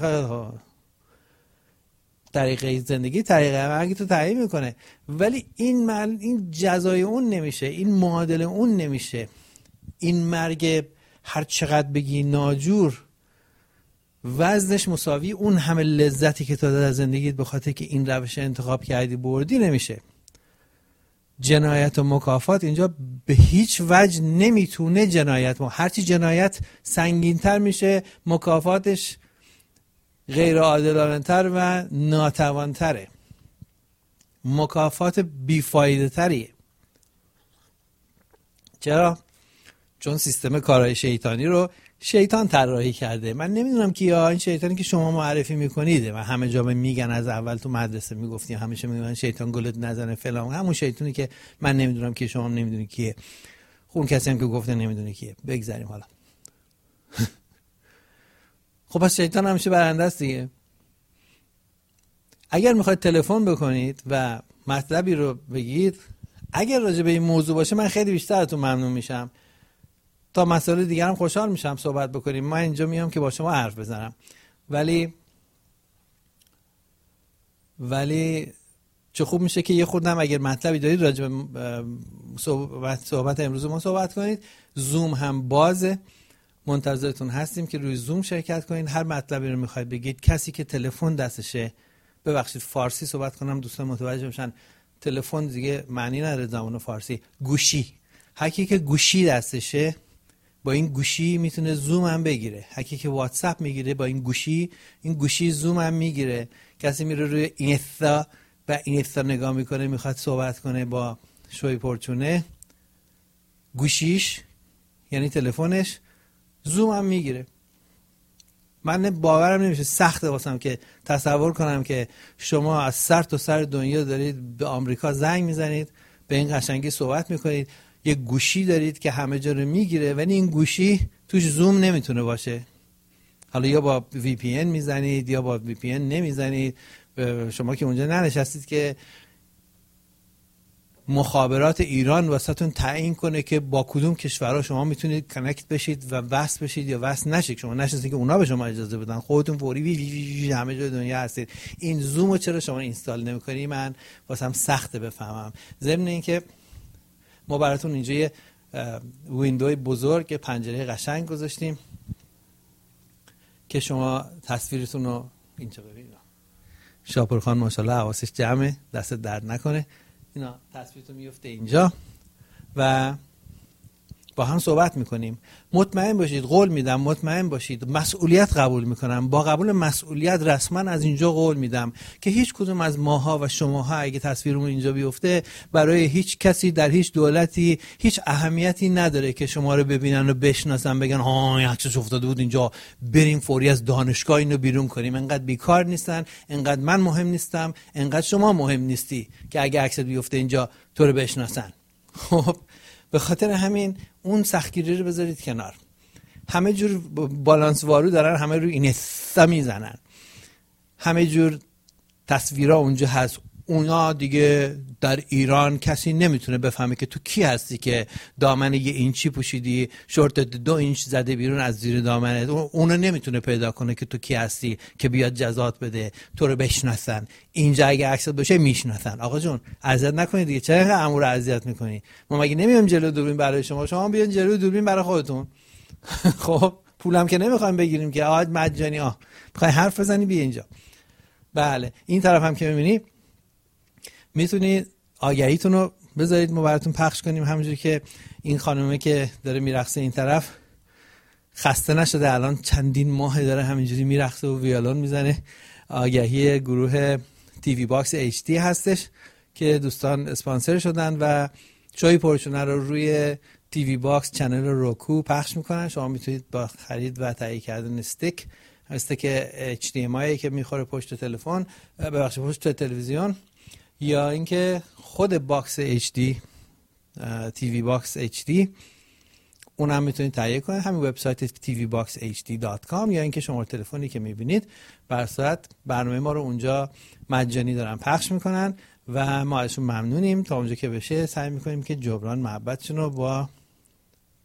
طریقه زندگی طریقه مرگی تو تعیین میکنه، ولی این جزای اون نمیشه، این معادل اون نمیشه. این مرگ هر چقدر بگی ناجور وزنش مساوی اون همه لذتی که تا در زندگیت به خاطر که این روش انتخاب کردی بردی نمیشه. جنایت و مکافات اینجا به هیچ وجه نمیتونه جنایت، هرچی جنایت سنگین‌تر میشه مکافاتش غیر عادلانه‌تر و ناتوان‌تره، مکافات بیفایده تریه. چرا؟ چون سیستم کارهای شیطانی رو شیطان طراحی کرده. من نمیدونم که یا این شیطانی که شما معرفی میکنید و همه جا میگن، از اول تو مدرسه میگفتیم همیشه میگن شیطان گلت نزنه فلان، همون شیطانی که من نمیدونم که شما نمیدونی کیه، اون کسی هم که گفته نمیدونی کیه. بگذاریم حالا. خب پس شیطان همیشه برنده است دیگه. اگر میخواید تلفن بکنید و مطلبی رو بگید، اگر راجع به این موضوع باشه من خیلی بیشتر ازتون ممنون میشم. تا مسائل دیگر هم خوشحال میشم صحبت بکنیم. من اینجا میام که با شما حرف بزنم، ولی چه خوب میشه که یه خودم اگر مطلبی دارید راجع به صحبت امروز ما صحبت کنید. زوم هم بازه، منتظرتون هستیم که روی زوم شرکت کنید. هر مطلبی رو میخواید بگید. کسی که تلفن دستشه، ببخشید فارسی صحبت کنم دوستان متوجه بشن، تلفن دیگه معنی نداره زبان فارسی، گوشی، هرکی که گوشی دستشه با این گوشی میتونه زوم هم بگیره. هرکی که واتساپ میگیره با این گوشی زوم هم میگیره. کسی میره روی اینستا و اینستا نگاه میکنه، میخواد صحبت کنه با شوی پرچونه، گوشیش یعنی تلفنش زوم هم میگیره. من باورم نمیشه، سخته واسم که تصور کنم که شما از سر تا سر دنیا دارید به آمریکا زنگ میزنید، به این قشنگی صحبت میکنید، یه گوشی دارید که همه جا رو میگیره، ولی این گوشی توش زوم نمیتونه باشه. حالا یا با وی پی ان میزنید یا با وی پی ان نمیزنید. شما که اونجا ننشستید که مخابرات ایران واسهتون تعیین کنه که با کدوم کشورها شما میتونید کانکت بشید و وصل بشید یا وصل نشید. شما نشستید که اونا به شما اجازه بدن، خودتون فوری همه جای دنیا هستید. این زومو چرا شما اینستال نمی‌کنید؟ من واسم سخته بفهمم. ضمن اینکه ما براتون اینجا یه ویندوی بزرگ، پنجره قشنگ گذاشتیم که شما تصویرتون رو اینجا ببینید. شاپورخان ماشاءالله حواسش جمعه، دست درد نکنه. اینا تصویرتون میفته اینجا و با هم صحبت میکنیم. مطمئن باشید، قول میدم مطمئن باشید، مسئولیت قبول میکنم. با قبول مسئولیت رسما از اینجا قول میدم که هیچ کدوم از ماها و شماها اگه تصویرمون اینجا بیفته برای هیچ کسی در هیچ دولتی هیچ اهمیتی نداره که شما رو ببینن و بشناسن، بگن ها عکسش افتاده بود اینجا، بریم فوری از دانشگاه اینو بیرون کنیم. انقدر بیکار نیستن، انقدر من مهم نیستم، انقدر شما مهم نیستی که اگه عکست بیفته اینجا تو رو بشناسن. خب به خاطر همین اون سختگیری رو بذارید کنار. همه جور بالانس وارو دارن، همه رو اینستا میزنن، همه جور تصویرها اونجا هست. اونا دیگه در ایران کسی نمیتونه بفهمه که تو کی هستی که دامن 1 اینچی پوشیدی، شورت 2 اینچ زده بیرون از زیر دامنت. اونو نمیتونه پیدا کنه که تو کی هستی که بیاد جزات بده، تو رو بشناسن. اینجا اگه عکست بشه میشناسن. آقا جون اذیت نکنید دیگه، چرا اینقدر امور اذیت میکنی؟ ما مگه نمیام جلو دوربین برای شما بیان جلو دوربین برای خودتون. خب پولم که نمیخوایم بگیریم که آقا مجانی. میخوای حرف بزنی بیا اینجا. بله این طرف هم که میبینی میتونید آگهیتون رو بذارید ما براتون پخش کنیم. همونجوری که این خانومه که داره میرقصه این طرف خسته نشده، الان چندین ماه داره همینجوری میرقصه و ویولون میزنه. آگهی گروه تیوی باکس HD هستش که دوستان اسپانسر شدن و شوی پرچونه رو روی تیوی باکس چنل روکو پخش میکنن. شما میتونید با خرید و تهیه کردن استیک HDMI که میخوره پشت تلفن، ببخشید پشت تلویزیون، یا اینکه خود باکس HD تیوی باکس HD اون هم میتونید تهیه کنید. همین وبسایت tvboxhd.com یا اینکه شماره تلفنی که میبینید بر صورت برنامه ما رو اونجا مجانی دارن پخش میکنن و ما ازشون ممنونیم. تا اونجا که بشه سعی میکنیم که جبران محبتشون رو با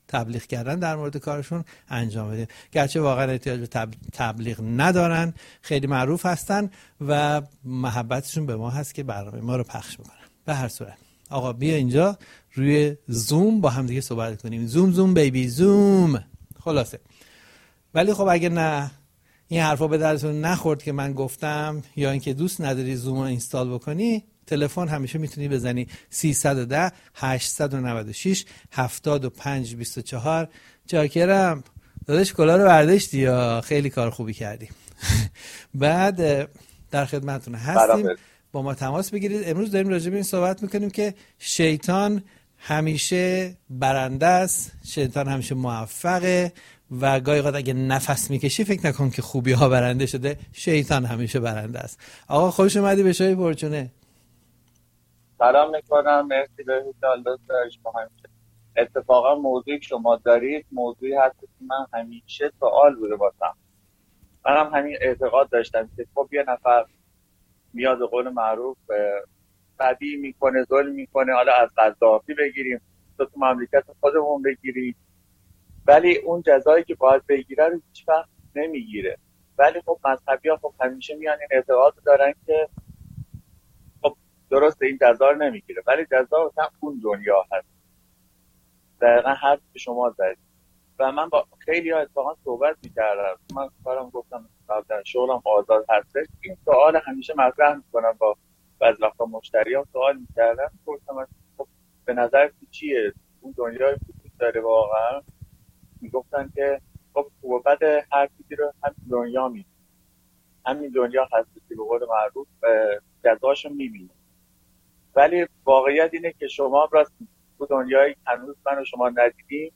تبلیغ کردن در مورد کارشون انجام بدیم. گرچه واقعا احتیاج به تبلیغ ندارن، خیلی معروف هستن و محبتشون به ما هست که برنامه ما رو پخش میکنن. به هر صورت آقا بیا اینجا روی زوم با هم دیگه صحبت کنیم. زوم زوم بیبی زوم. خلاصه ولی خب اگه نه این حرفا به درتون نخورد که من گفتم یا اینکه دوست نداری زوم رو اینستال بکنی، تلفن همیشه میتونی بزنی 310 896 75 24. چاکرم داداش، کلا رو برداشتی یا خیلی کار خوبی کردی. بعد در خدمتتون هستیم، با ما تماس بگیرید. امروز داریم راجع به این صحبت میکنیم که شیطان همیشه برنده است، شیطان همیشه موفقه و گاهی اوقات اگه نفس میکشی فکر نکن که خوبی ها برنده شده، شیطان همیشه برنده است. آقا خوش اومدی به شوی پرچونه. سلام میکنم، مرسی به دوست شما. همیشه اتفاقا موضوعی که شما دارید موضوعی هست که من همیشه سوال بوده واسم. منم همین اعتقاد داشتم که خب یه نفر میاد به قول معروف بدی میکنه، ظلم میکنه، حالا از قذافی بگیریم تو مملکت خودمون بگیریم، ولی اون جزایی که باید بگیره رو هیچ وقت نمیگیره. ولی خب مذهبی‌ها خب همیشه میان این اعتقاد دارن که خب درسته این جزا رو نمیگیره، ولی جزا هم اون دنیا هست. دقیقا حرف که شما زدید و من با خیلی ها اتفاقا صحبت میکردم. من کارم گفتم قبلا شغلم آزاد هستش، این سوال همیشه مطرح میکنم با بعضی وقتا مشتریام سوال میکردم، گفتم خب به نظر چیه اون دنیای وجود داره واقعا؟ میگفتن که خب خوب و بد هر چیزی رو همین دنیا میبینیم، همین دنیا هست که به قول معروف جزاشو میبینیم. ولی واقعیت اینه که شما راست تو دنیای هنوز من و شما ندیدیم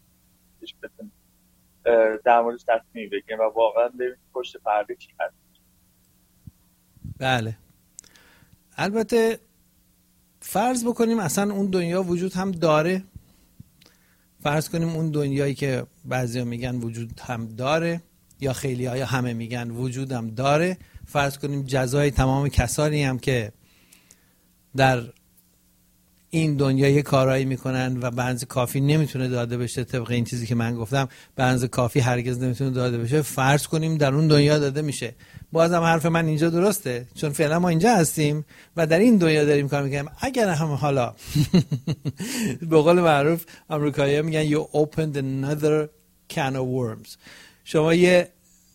در موردش تصمیم بگیریم و واقعا ببینیم پشت پرده چی هست. بله، البته فرض بکنیم اصلا اون دنیا وجود هم داره، فرض کنیم اون دنیایی که بعضیا میگن وجود هم داره یا خیلی ها یا همه میگن وجود هم داره، فرض کنیم جزای تمام کسانی هم که در این دنیا یه کارایی میکنن و به اندازه کافی نمیتونه داده بشه، طبق این چیزی که من گفتم به اندازه کافی هرگز نمیتونه داده بشه، فرض کنیم در اون دنیا داده میشه. بازم حرف من اینجا درسته، چون فعلا ما اینجا هستیم و در این دنیا داریم کار میکنیم. اگر هم حالا به قول معروف آمریکایی‌ها میگن you opened another can of worms، شما یه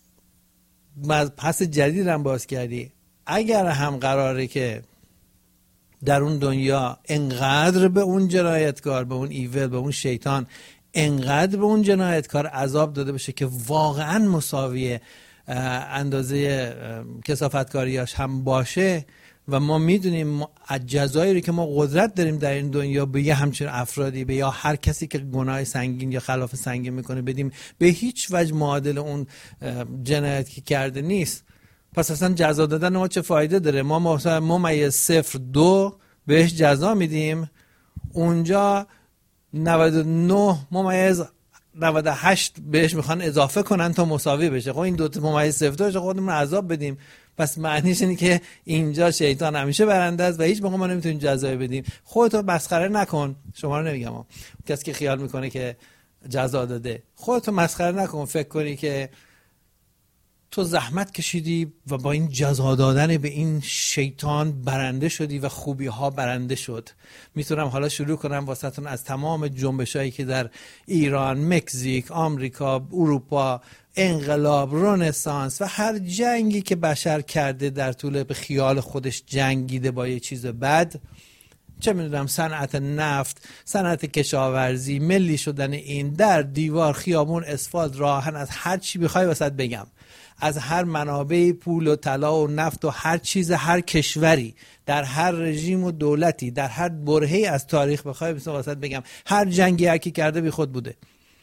پس جدید هم باز کردی. اگر هم قراره که در اون دنیا انقدر به اون جنایتکار، به اون ایول، به اون شیطان، انقدر به اون جنایتکار عذاب داده بشه که واقعا مساوی اندازه کثافتکاریاش هم باشه و ما میدونیم از جزایی که ما قدرت داریم در این دنیا به یه همچین افرادی، به یا هر کسی که گناه سنگین یا خلاف سنگین میکنه بدیم، به هیچ وجه معادل اون جنایت که کرده نیست. پس اصلا جزا دادن ما چه فایده داره؟ ما مثلا ممیز 0.2 بهش جزا میدیم، اونجا 99 ممیز 98 بهش میخوان اضافه کنن تا مساوی بشه. خب این دو تا ممیز 0.2 خودمون عذاب بدیم. پس معنیش اینه که اینجا شیطان همیشه برنده است و هیچ موقع ما نمیتونیم جزایی بدیم. خودتو مسخره نکن، شما رو نمیگم، کسی که خیال میکنه که جزا داده، خودتو مسخره نکن فکر کنی که تو زحمت کشیدی و با این جزا دادن به این شیطان برنده شدی و خوبی ها برنده شد. میتونم حالا شروع کنم واسهتون از تمام جنبشایی که در ایران، مکزیک، آمریکا، اروپا، انقلاب، رنسانس و هر جنگی که بشر کرده در طول به خیال خودش جنگیده با یه چیز بد، چه میدونم صنعت نفت، صنعت کشاورزی، ملی شدن این، در دیوار، خیابون، اسفالت، راهن، از هر چی بخوای واسط بگم، از هر منابع پول و طلا و نفت و هر چیز، هر کشوری، در هر رژیم و دولتی، در هر برهه‌ای از تاریخ بخوای واسط بگم، هر جنگی هرکی کرده بی خود بوده.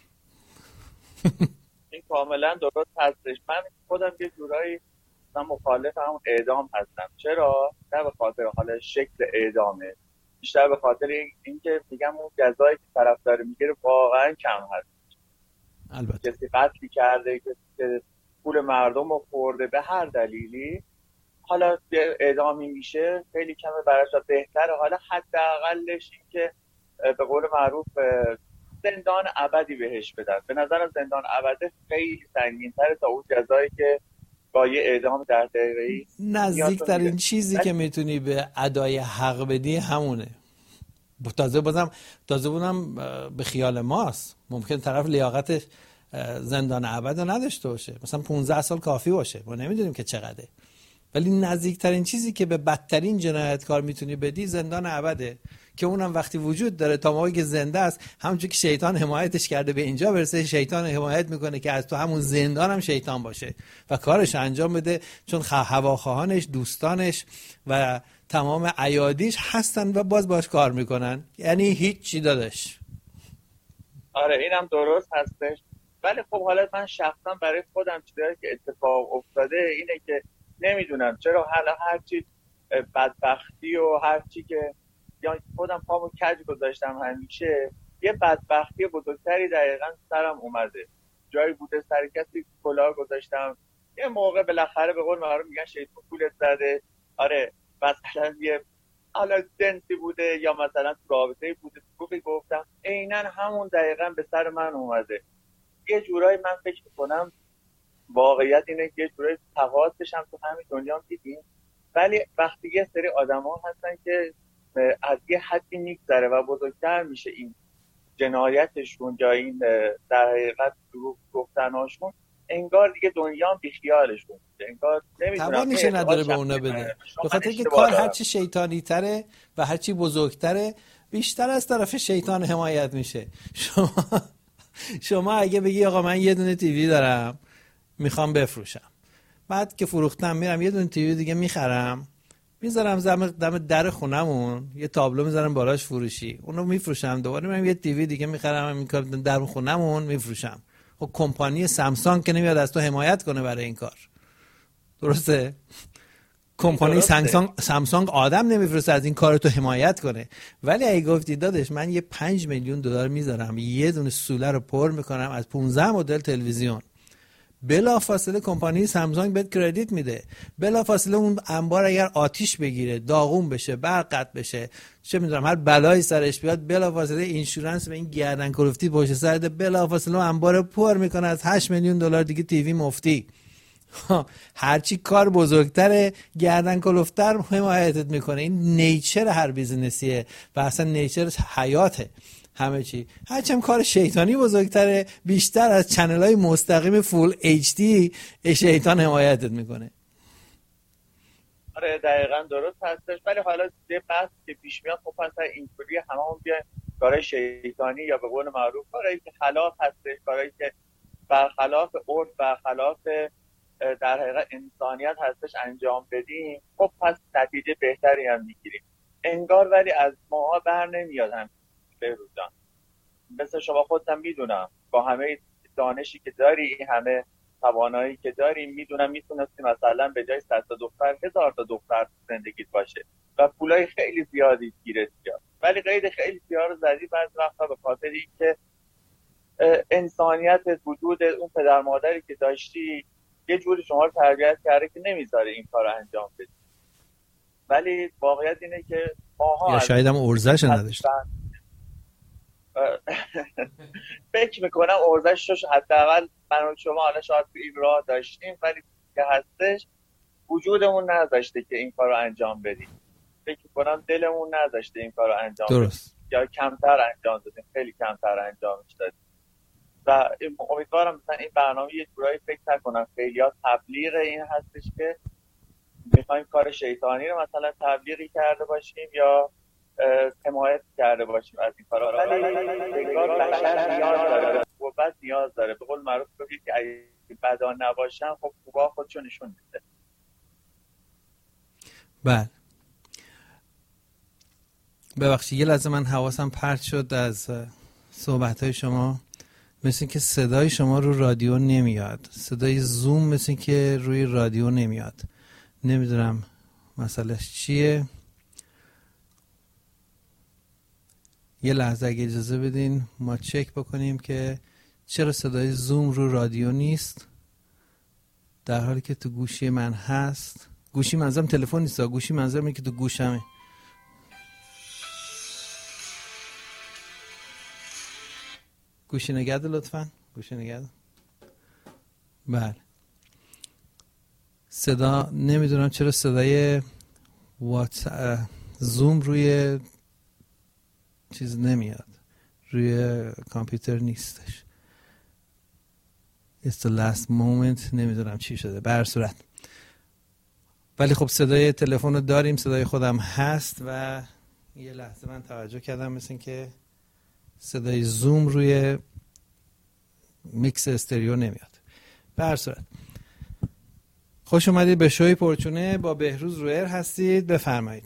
این کاملا درست هستش. من خودم یه جورایی مخالف همون اعدام هستم. چرا؟ نه به خاطر حالا شکل اعدامه، بیشتر به خاطر اینکه میگم اون جزایی که طرف داره میگیره واقعا کم هست. البته کسی قتلی کرده، کسی پول مردم رو خورده، به هر دلیلی حالا اعدامی میشه، خیلی کمه براش. بهتره حالا حداقلش این که به قول معروف زندان ابدی بهش بدن. به نظرم زندان ابدی خیلی سنگین‌تره تا اون جزایی که با یه اعدام در دقیقه‌ای. نزدیکترین چیزی که میتونی به ادای حق بدی همونه. تازه بودم به خیال ماست، ممکن طرف لیاقت زندان ابد رو نداشته باشه، مثلا 15 سال کافی باشه، ما نمیدونیم که چقدره، ولی نزدیکترین چیزی که به بدترین جنایتکار میتونی بدی زندان ابده، که اونم وقتی وجود داره تا موقعی که زنده است، همونجوری که شیطان حمایتش کرده به اینجا برسه، شیطان حمایت میکنه که از تو همون زندان هم شیطان باشه و کارش انجام بده، چون هواخواهانش، دوستانش و تمام ایادیش هستن و باش کار میکنن. یعنی هیچ چی دادش. آره اینم درست هستش. ولی خب حالا من شخصا برای خودم چیزایی که اتفاق افتاده اینه که نمیدونم چرا حالا هرچی بدبختی و هرچی که یا خودم پامو کج گذاشتم همیشه، یه بدبختی بزرگتری دقیقاً سرم اومده. جایی بوده سر کسی کلاه گذاشتم، یه موقع بالاخره به قول معروف میگن شیطون پولت زده. آره مثلا یه حالا جنسی بوده یا مثلا تو رابطه‌ای بوده، خوبی گفتم، عیناً همون دقیقاً به سر من اومده. یه جورایی من فکر میکنم واقعیت اینه که یه جورایی تقاطعش هم تو همین دنیا دیدیم، ولی وقتی یه سری آدم‌ها هستن که از یه حدی میگذره و بزرگتر میشه این جنایتشون یا این در حقیقت دروغ گفتناشون، انگار دیگه دنیا بیخیالشون میشه، انگار نمیدونم توانش نداره به اونا بده، به خاطر اینکه کار هرچی شیطانی تره و هرچی بزرگتره بیشتر از طرف شیطان حمایت میشه. شما اگه بگی آقا من یه دونه تیوی دارم میخوام بفروشم، بعد که فروختم میرم یه دونه تیوی دیگه میخرم میذارم دم در خونمون، یه تابلو میذارم بالاش فروشی، اونو میفروشم، دوباره میرم یه تیوی دیگه میخرم میذارم در خونمون میفروشم. خب کمپانی سامسونگ که نمیاد از تو حمایت کنه برای این کار، درسته؟ کمپانی سامسونگ آدم نمیفرسته از این کار تو حمایت کنه. ولی اگه گفتی دادش من یه 5 میلیون دلار میذارم یه دونه سوله رو پر میکنم از 15 مدل تلویزیون، بلافاصله کمپانی سامسونگ بهت کردیت میده، بلافاصله اون انبار اگر آتیش بگیره، داغون بشه، برق قطع بشه، چه میدونم هر بلایی سرش بیاد، بلافاصله اینشورنس به این گردن کلفتی پشت سر ده، بلافاصله انبار پر میکنه از 8 میلیون دلار دیگه تیوی مفتی. هرچی کار بزرگتره گردن کلفتر حمایتت میکنه. این نیچر هر بیزنسیه و اصلا نیچر حیاته همه چی. هرچند کار شیطانی بزرگتره بیشتر از چنل‌های مستقیم فول اچ دی شیطان حمایتت میکنه. آره دقیقاً درست هستش. ولی حالا یه بحث که پیش میاد خب مثلا اینطوری هممون بیایم کارهای شیطانی یا به قول معروف کارهایی که خلاف هستش، کارهایی که برخلاف عرف، برخلاف در حقیقت انسانیت هستش انجام بدیم، خب پس نتیجه بهتری هم میگیریم انگار. ولی از ما بر نمیاد هم بهروزان، مثل شما خودم میدونم با همه دانشی که داری، همه توانایی که داری، میدونم میتونستی مثلا به جای 100 تا دختر 1000 تا دختر زندگیت باشه و پولای خیلی زیادی گیرت بیاد، ولی قید خیلی زیاد رو زدی بعضی وقتا به خاطر اینکه انسانیت وجود اون پدر مادری که داشتی یه جوری شما رو تربیت کرده که نمیذاره این کار رو انجام بدی. ولی واقعیت اینه که ماها یا شاید هم ارزش نداشت. فکر میکنم ارزشش حداقل من و شما حالا شاید تو این راه داشتیم، ولی که هستش وجودمون نذاشته که این کار رو انجام بدیم. فکر میکنم دلمون نذاشته این کار رو انجام بدیم. درست. یا کمتر انجام دادیم، خیلی کمتر انجامش دادیم. و امیدوارم مثلا این برنامه یه جورایی فکر نکنم خیلی‌ها تبلیغ این هستش که میخوایم کار شیطانی رو مثلا تبلیغی کرده باشیم یا حمایت کرده باشیم از این کارا. ولی انگار بشر نیاز داره، قوت نیاز داره. به قول معروف بگید که اگه بدان نباشن خب خوبا خودشون نشون میده. بله ببخشید یه لحظه من حواسم پرت شد از صحبت‌های شما. مثل که صدای شما رو رادیو نمیاد، صدای زوم مثل که روی رادیو نمیاد، نمیدونم مسئلهش چیه. یه لحظه اگه اجازه بدین ما چک بکنیم که چرا صدای زوم رو رادیو نیست در حالی که تو گوشی من هست. گوشی منظرم تلفن نیست، گوشی منظرم اینه که تو گوشمه. گوشی نگرد لطفاً. گوشی نگرد. بله. صدا نمیدونم چرا صدای زوم روی چیز نمیاد، روی کامپیوتر نیستش. It's the last moment. نمیدونم چی شده. به هر صورت ولی خب صدای تلفن رو داریم، صدای خودم هست و یه لحظه من توجه کردم مثل این که صدای زوم روی میکس استریو نمیاد. به هر صورت خوش اومدید به شوی پرچونه. با بهروز رویر هستید. بفرمایید.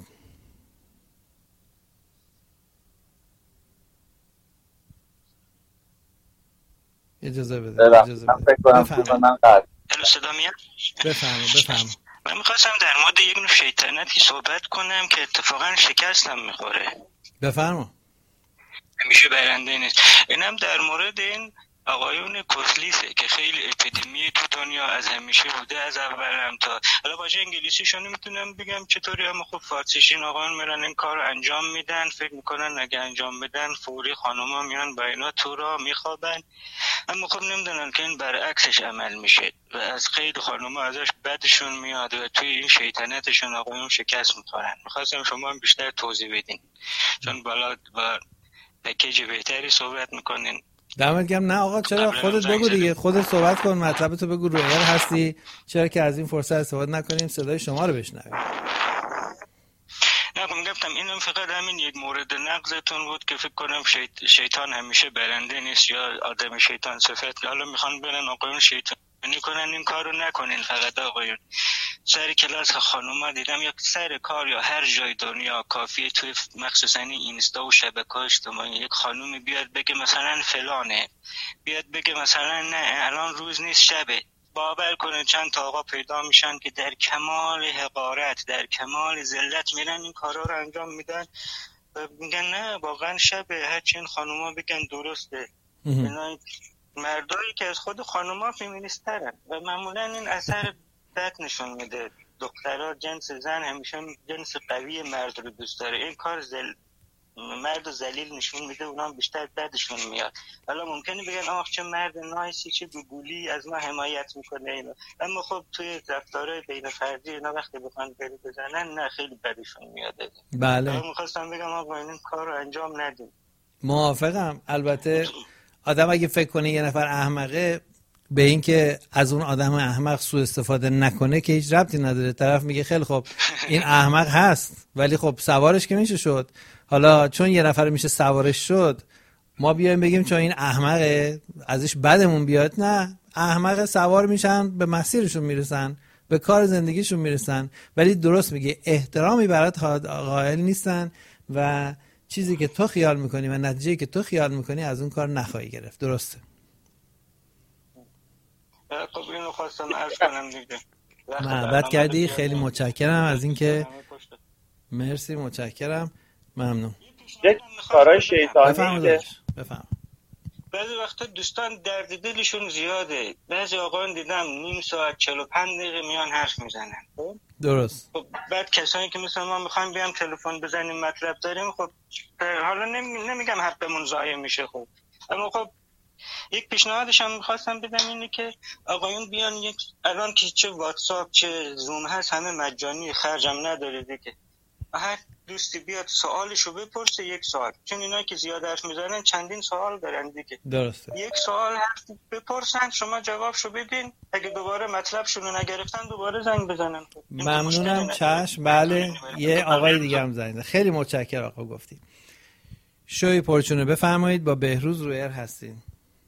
اجازه بده. بفرمایید. صدا میاد؟ بفرمایید. من میخواستم در مورد یک نوع شیطنتی صحبت کنم که اتفاقا شکستم میخوره. بفرما. همیشه برنده نیست. اینم در مورد این آقایون کفلیسه که خیلی اپیدمی تو دنیا از همیشه بوده، از اولم تا حالا واژه انگلیسیشو نمیتونم بگم چطوری، اما خب فارسیش این آقایون میرن این کارو انجام میدن، فکر میکنن اگه انجام بدن فوری خانوما میان با اینا تو را میخوابن، اما خب نمیدونن که این برعکسش عمل میشه و از خیلی خانوما ازش بدشون میاد و توی این شیطنتشون آقایون شکست میخورن. میخواستم شما هم بیشتر توضیح بدین چون بالا با پکیج بهتری صحبت میکنین. دمت گرم. نه آقا چرا، خودت بگو دیگه، خودت صحبت کن، مطلبتو بگو. رویر هستی، چرا که از این فرصت استفاده نکنیم صدای شما رو بشنویم. نه گفتم اینم فقط همین یک مورد نقضتون بود که فکر کنم شیطان همیشه برنده نیست یا آدم شیطان صفت. حالا میخوان برن آقایون شیطانی کنن، این کارو نکنین. فقط آقایون سر کلاس خانوما دیدم یا سر کار یا هر جای دنیا کافیه توی مخصوصا اینستا و شبکه‌های اجتماعی یک خانومی بیاد بگه مثلا فلانه، بیاد بگه مثلا نه الان روز نیست شبه، باور کنه چند تا آقا پیدا میشن که در کمال حقارت، در کمال ذلت میرن این کارا رو انجام میدن و میگن نه واقعا شبه. هرچی این خانوما بگن درسته. اینا مردایی که از خود خانوما فیمینیست ترن و معمولا این اثر بد نشون میده. دخترها جنس زن همیشه جنس قوی مرد رو دوست داره. این کار مرد ذلیل نشون میده، اونا هم بیشتر بدشون میاد. حالا ممکنه بگن آخ چه مرد نایسی، چه گوگولی از ما حمایت میکنه اینا، اما خب توی رفتارهای بین فردی اینا وقتی بخوان بری بزنن نه خیلی بدشون میاد. بله میخواستم بگم آقا این کار رو انجام ندیم. موافقم. البته آدم اگه فکر کنه یه نفر احمقه، به این که از اون آدم احمق سوء استفاده نکنه که هیچ ربطی نداره. طرف میگه خیلی خب این احمق هست ولی خب سوارش که میشه شد. حالا چون یه نفر میشه سوارش شد ما بیایم بگیم چون این احمقه ازش بدمون بیاد؟ نه، احمق سوار میشن به مسیرشون میرسن، به کار زندگیشون میرسن. ولی درست میگه احترامی برات قائل نیستن و چیزی که تو خیال میکنی و نتیجه‌ای که تو خیال میکنی از اون کار نخواهی گرفت. درسته؟ خب اینو خواستم عرض کنم دیگه. محبت کردی. خیلی متشکرم از اینکه مرسی، متشکرم، ممنون. یک کارهای شیطانی که بفهم بعضی وقتا دوستان درد دلشون زیاده. بعضی آقایان دیدم نیم ساعت 45 دقیقه میان حرف میزنن. درست. خب بعد کسانی که مثل ما میخوایم بیام تلفن بزنیم مطلب داریم، خب حالا نمیگم حقمون ضایع میشه خب، اما خب یک پیشنهادش هم میخواستم بدم اینه که آقایون بیان الان که چه واتساپ چه زوم هست همه مجانی، خرجم نداره دیگه. هر دوستی بیاد سوالشو بپرسه، یک سوال، چون اینا که زیاد حرف میزنن چندین سوال دارن دیگه. درسته. یک سوال حرف بپرسن، شما جوابشو بدین، اگه دوباره مطلبشون رو نگرفتن دوباره زنگ بزنن. ممنونم. چشم. بله یه آقای دیگه هم زنگ. خیلی متشکرم آقا گفتید. شوی پرچونه بفرمایید. با بهروز رویر هستین.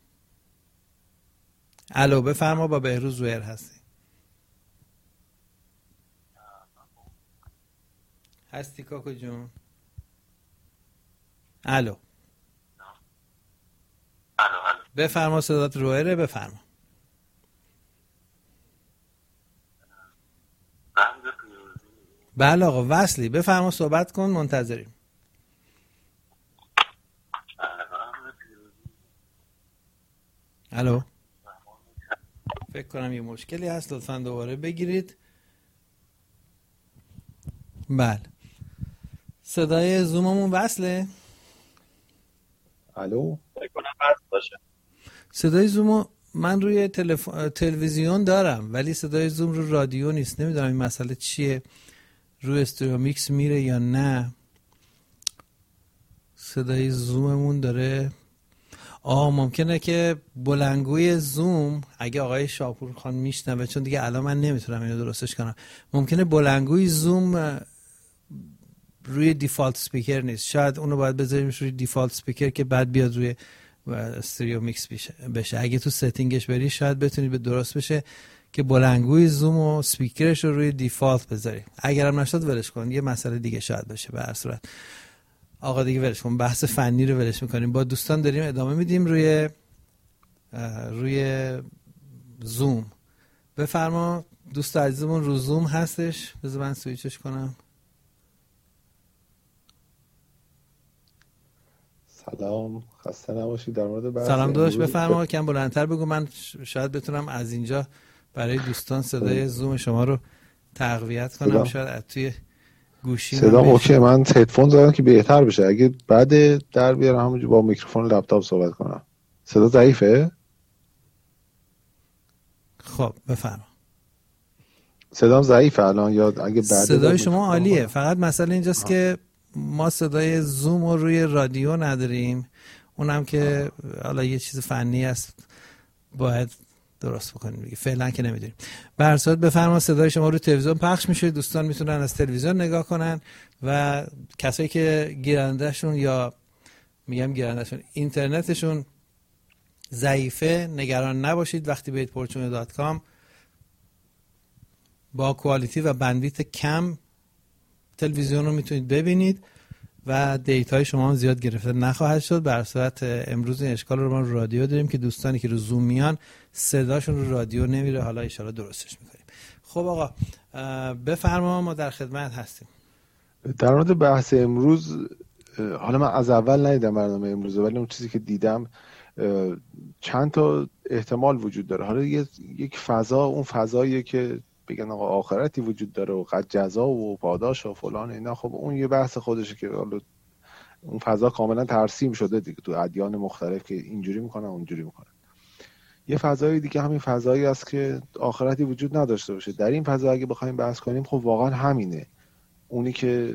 الو بفرما. با بهروز رویر هستین. هستی کاکو جون؟ الو بفرما. صدات رویره. بفرما. بله آقا وصلی. بفرما صحبت کن، منتظریم. الو فکر کنم یه مشکلی هست، لطفا دوباره بگیرید. بله صدای زوممون وصله؟ الو فکر کنم وصل باشه. صدای زومو من روی تلویزیون دارم ولی صدای زوم رو رادیو نیست. نمیدونم این مسئله چیه، روی استریو میکس میره یا نه. صدای زوممون داره ممکنه که بلندگوی زوم، اگه آقای شاپور خان میشنوه، چون دیگه الان من نمیتونم اینو درستش کنم، ممکنه بلندگوی زوم روی دیفالت سپیکر نیست. شاید اونو باید بذاریمش روی دیفالت سپیکر که بعد بیاد روی استریو میکس بشه. اگه تو ستینگش بری شاید بتونید به درست بشه که بلندگوی زوم و سپیکرش رو روی دیفالت بذاری. اگرم نشد ولش کن، یه مسئله دیگه شاید باشه. به هر صورت آقا دیگه ولش کن، بحث فنی رو ولش میکنیم. با دوستان داریم ادامه میدیم روی زوم. بفرما دوست عزیزمون رو زوم هستش، بذار من سویچش کنم. سلام، خسته نباشید. در مورد بحث سلام داداش، بفرما کم بلندتر بگو، من شاید بتونم از اینجا برای دوستان صدای زوم شما رو تقویت کنم. شاید توی گوشی صدا اوکی. من هدفون زدم که بهتر بشه. اگه بعد در بیارم همونجوری با میکروفون لپتاپ صحبت کنم. صدا ضعیفه؟ خب بفرما. صدام ضعیفه الان یا اگه بعد؟ صدای شما عالیه، فقط مسئله اینجاست که ما صدای زوم رو روی رادیو نداریم. اونم که حالا یه چیز فنی است باید درست بکنیم دیگه، فعلا که نمیدونیم. به هر صورت بفرما صدای شما رو تلویزیون پخش میشه، دوستان میتونن از تلویزیون نگاه کنن و کسایی که گیرندهشون یا میگم گیرندهشون اینترنتشون ضعیفه نگران نباشید. وقتی برید porchune.com با کوالیتی و بندویت کم تلویزیون رو میتونید ببینید و دیتای شما هم زیاد گرفته نخواهد شد. به هر صورت امروز این اشکال رو ما رو رادیو داریم که دوستانی که رو زوم میان صداشون رو رادیو نمیره. حالا ان شاءالله درستش میکنیم. خب آقا بفرما، ما در خدمت هستیم. در مورد بحث امروز، حالا من از اول ندیدم برنامه امروز، ولی اون چیزی که دیدم چند تا احتمال وجود داره. حالا یک فضا، اون فضاییه که بگن آقا آخرتی وجود داره و قد جزا و پاداش و فلان اینا، خب اون یه بحث خودشه که حالا اون فضا کاملا ترسیم شده دیگه تو ادیان مختلف که اینجوری میکنن اونجوری میکنن. یه فضای دیگه همین فضایی است که آخرتی وجود نداشته باشه. در این فضا اگه بخوایم بحث کنیم خب واقعا همینه، اونی که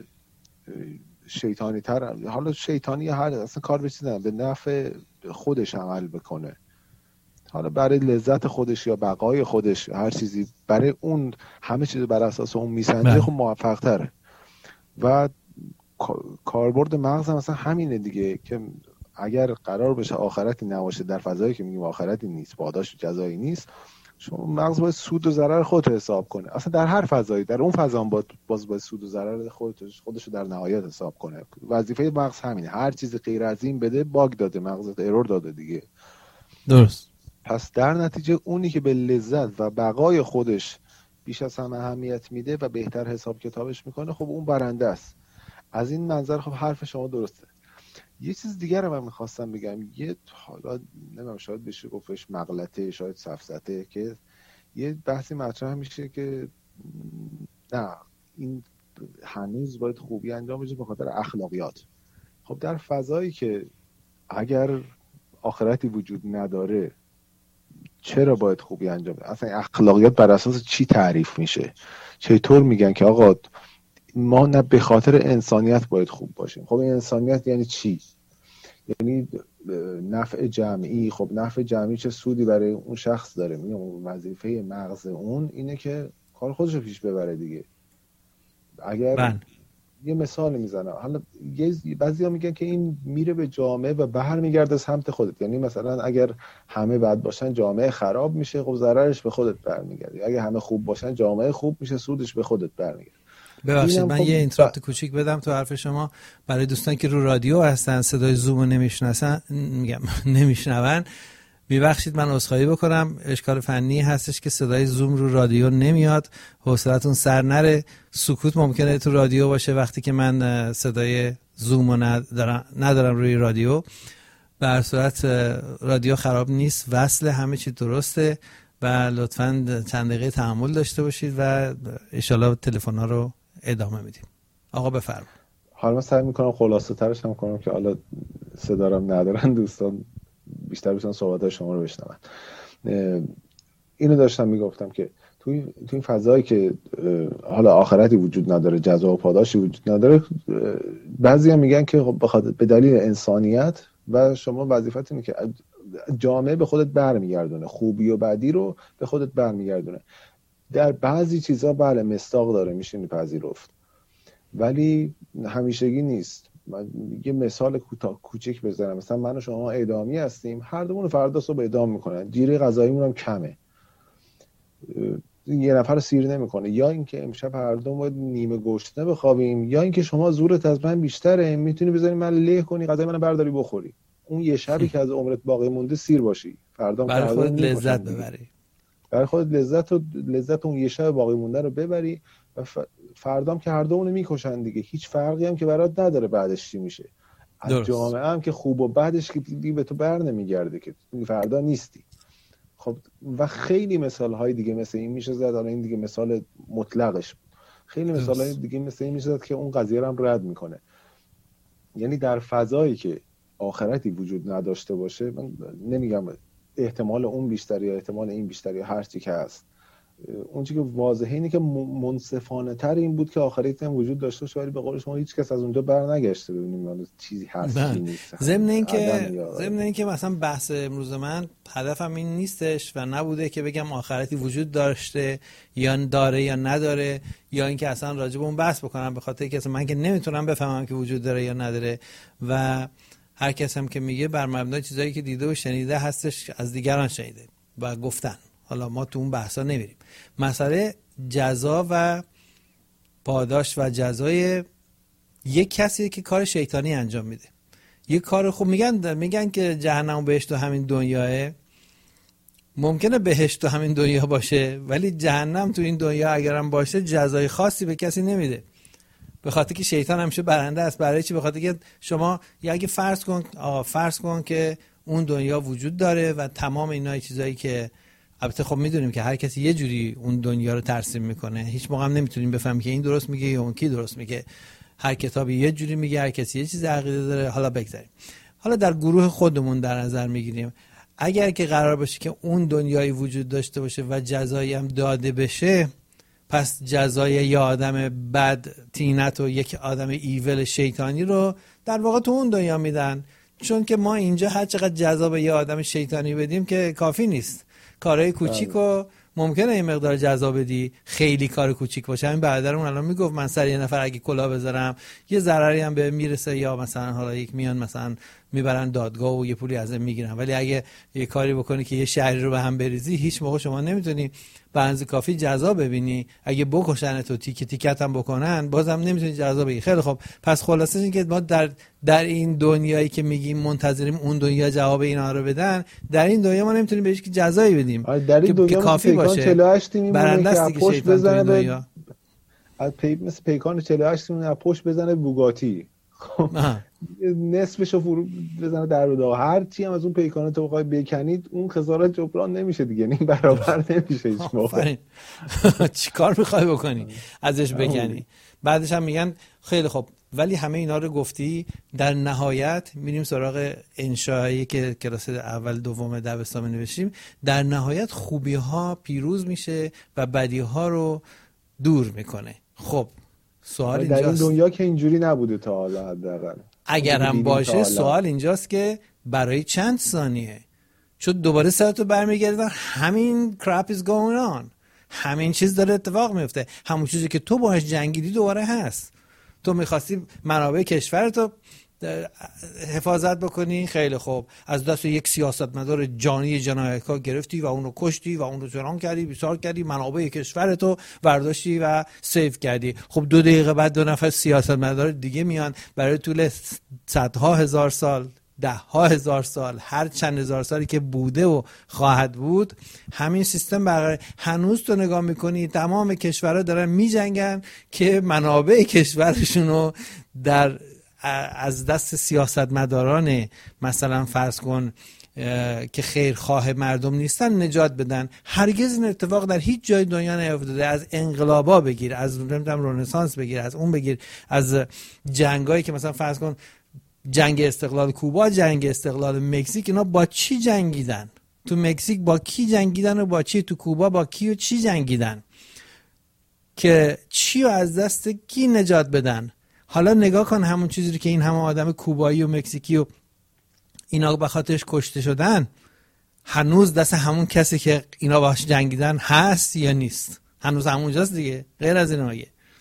شیطانی تر، حالا شیطانی هر اصلا کار بچیدن به نفع خودش عمل بکنه، حالا برای لذت خودش یا بقای خودش، هر چیزی برای اون، همه چیز بر اساس اون میسنجه، خب موفق تره. و کاربرد مغز هم مثلا همینه دیگه، که اگر قرار بشه آخرتی نباشه در فضایی که میگیم آخرتی نیست، پاداش و جزایی نیست، شما مغز باید سود و ضرر خودت حساب کنه. اصلا در هر فضایی، در اون فضا هم باید سود و ضرر خودش در نهایت حساب کنه. وظیفه مغز همینه. هر چیز غیر از این بده باگ داده، مغزت ارور داده دیگه. درست. پس در نتیجه اونی که به لذت و بقای خودش بیش از همه اهمیت میده و بهتر حساب کتابش میکنه، خب اون برنده است. از این منظر خب حرف شما درسته. یه چیز دیگر رو من میخواستم بگم، یه حالا نمیدونم شاید بشه گفتش مغلطه، شاید سفسطه، که یه بحثی مطرح میشه که نه این هنوز باید خوبی انجام بشه به خاطر اخلاقیات. خب در فضایی که اگر آخرتی وجود نداره چرا باید خوبی انجام بشه؟ اصلا اخلاقیات بر اساس چی تعریف میشه؟ چطور میگن که آقا ما نه به خاطر انسانیت باید خوب باشیم؟ خب این انسانیت یعنی چی؟ یعنی نفع جمعی. خب نفع جمعی چه سودی برای اون شخص داره؟ میگم وظیفه مغز اون اینه که کار خودش رو پیش ببره دیگه. اگر یه مثال میزنم، حالا بعضیا میگن که این میره به جامعه و برمیگرده سمت خودت. یعنی مثلا اگر همه بد باشن جامعه خراب میشه، خب ضررش به خودت برمیگرده. اگه همه خوب باشن جامعه خوب میشه، سودش به خودت برمیگرده. ببخشید من یه اینتراپت کوچیک بدم تو حرف شما. برای دوستان که رو رادیو هستن صدای زوم رو نمیشنون، میبخشید من عذرخواهی بکنم. اشکال فنی هستش که صدای زوم رو رادیو نمیاد. حوصلتون سر نره. سکوت ممکنه تو رادیو باشه وقتی که من صدای زوم رو ندارم روی رادیو. به هر صورت رادیو خراب نیست، وصل همه چی درسته و لطفاً چند دقیقه تحمل داشته باشید و ان شاءالله تلفن‌ها رو ادامه میدیم. آقا بفرمایید. حالا من سعی میکنم خلاصه ترش هم کنم که حالا صدا رو ندارن دوستان بیشتر بتونن صحبت‌های شما رو بشنون. اینو داشتم میگفتم که تو این فضایی که حالا آخرتی وجود نداره، جزا و پاداشی وجود نداره، بعضی هم میگن که به دلیل انسانیت و شما وظیفتونه که جامعه به خودت برمیگردونه، خوبی و بدی رو به خودت برمیگردونه. در بعضی چیزا بله مصداق داره، میشه پذیرفت، ولی همیشگی نیست. من یه مثال کوچیک بزنم، مثلا من و شما اعدامی هستیم، هر دومون فردا صبح اعدام میکنن، جیره غذاییمون هم کمه، یه نفر سیر نمیکنه، یا اینکه امشب هر دوم باید نیمه گشنه بخوابیم، یا اینکه شما زورت از من بیشتره، میتونی بذاری من له کنی غذای منو برداری بخوری، اون یه شبی که از عمرت باقی مونده سیر باشی، فردا برای خودت لذت ببری، برای خودت لذت اون یه شب باقی مونده رو ببری و فردام که هر دومون میکشن دیگه، هیچ فرقی هم که برات نداره بعدش چی میشه. از جامعه هم که خوب و بعدش که دیگه به تو بر نمیگرده که فردا نیستی. خب و خیلی مثال های دیگه مثل این میشه زد، حالا این دیگه مثال مطلقش بود، خیلی مثال های دیگه مثل این میشه زد که اون قضیه رو هم رد میکنه. یعنی در فضایی که آخرتی وجود نداشته باشه، من نمیگم احتمال اون بیشتر یا احتمال این بیشتر یا هر چی که هست، اون چیزی که واضحه اینه که منصفانه تر این بود که آخریت هم وجود داشته باشه، ولی به قول شما هیچ کس از اونجا بر نگشته. ببینیم چیزی هست کی نیست. ضمن اینکه مثلا بحث امروز من هدفم این نیستش و نبوده که بگم آخرتی وجود داشته یا داره یا نداره، یا اینکه اصلا راجع به اون بحث بکنم، به خاطر اینکه من که نمیتونم بفهمم که وجود داره یا نداره و هر کس هم که میگه بر مبنای چیزایی که دیده و شنیده هستش، از دیگران شنیده و گفتن. حالا ما تو اون بحثا نمیریم. مسئله جزا و پاداش و جزای یک کسی که کار شیطانی انجام میده، یک کار خوب، میگن که جهنم و بهشت و همین دنیاه. ممکنه بهشت و همین دنیا باشه، ولی جهنم تو این دنیا اگرم باشه جزای خاصی به کسی نمیده، به خاطر که شیطان همیشه برنده است. برای چی؟ به خاطر که شما اگه فرض کن که اون دنیا وجود داره و تمام اینا چیزایی که البته خب میدونیم که هر کسی یه جوری اون دنیا رو ترسیم میکنه، هیچ موقع هم نمیتونیم بفهمیم که این درست میگه یا اون کی درست میگه، هر کتابی یه جوری میگه، هر کسی یه چیز عقیده داره. حالا بگذاریم، حالا در گروه خودمون در نظر میگیریم، اگر که قرار باشه که اون دنیایی وجود داشته باشه و جزایی هم داده بشه، پس جزای یه آدم بد تینت و یک آدم ایول شیطانی رو در واقع تو اون دنیا میدن، چون که ما اینجا هر چقدر جزا به یه آدم شیطانی بدیم که کافی نیست. کارهای کوچیک و ممکنه این مقدار جزا بدی، خیلی کار کوچیک باشه. همین برادرمون الان میگفت من سر یه نفر اگه کلاه بذارم یه ضرری هم به میرسه، یا مثلا حالا یک میان مثلا میبرن دادگاه و یه پولی ازم میگیرن، ولی اگه یه کاری بکنی که یه شهری رو به هم بریزی، هیچ موقع شما نمیتونی به اندازه کافی جزا ببینی. اگه بکشن تو تیکت هم بکنن بازم نمیتونی جزا بگیری. خیلی خب، پس خلاصه این که ما در این دنیایی که میگیم منتظریم اون دنیا جواب اینا رو بدن، در این دنیا ما نمیتونیم بهش که جزایی بدیم که کافی باشه. 48 برنده است دیگه، پشت بزنه به مثل پیکان 48 میمونه، پشت بزنه بوگاتی، نصفشو فرو بزنه در ردا. هر چی هم از اون پیکانه تو بخوای بکنید، اون خسارت جبران نمیشه دیگه، این برابر نمیشه هیچ موقع. چیکار میخوای بکنی ازش بکنی؟ بعدش هم میگن خیلی خب، ولی همه اینا رو گفتی، در نهایت میریم سراغ انشایی که کلاس اول دوم دبستان نوشتیم. در نهایت خوبی ها پیروز میشه و بدی ها رو دور میکنه. خب سوال اینجاست، در این دنیا که اینجوری نبوده تا حالا، حداقل اگرم باشه سوال اینجاست که برای چند ثانیه؟ چون دوباره سرتو برمیگردن، همین crap is going on، همین چیز داره اتفاق میفته، همون چیزی که تو باهاش جنگیدی دوباره هست. تو میخواستی منابع کشورتو حفاظت بکنی، خیلی خوب، از دست یک سیاستمدار جانی جنایتکار گرفتی و اونو کشتی و اونو چنان کردی، بیسار کردی، منابع کشورتو برداشتی و سیف کردی. خب 2 دقیقه بعد 2 نفر سیاستمدار دیگه میان برای طول صدها هزار سال، 10,000 سال، هر چند هزار سالی که بوده و خواهد بود، همین سیستم برقرار. هنوز تو نگاه میکنی تمام کشورها دارن میجنگن که منابع کشورشونو از دست سیاستمداران مثلا فرض کن که خیرخواه مردم نیستن نجات بدن. هرگز این اتفاق در هیچ جای دنیا نیفتاده. از انقلابا بگیر، از رنسانس بگیر، از اون بگیر، از جنگایی که مثلا فرض کن جنگ استقلال کوبا، جنگ استقلال مکزیک، اینا با چی جنگیدن؟ تو مکزیک با کی جنگیدن و با چی؟ تو کوبا با کی و چی جنگیدن که چی رو از دست کی نجات بدن؟ حالا نگاه کن همون چیزی رو که این همه آدم کوبایی و مکزیکی و اینا به خاطرش کشته شدن، هنوز دست همون کسی که اینا باهاش جنگیدن هست یا نیست؟ هنوز همونجاست دیگه. غیر از این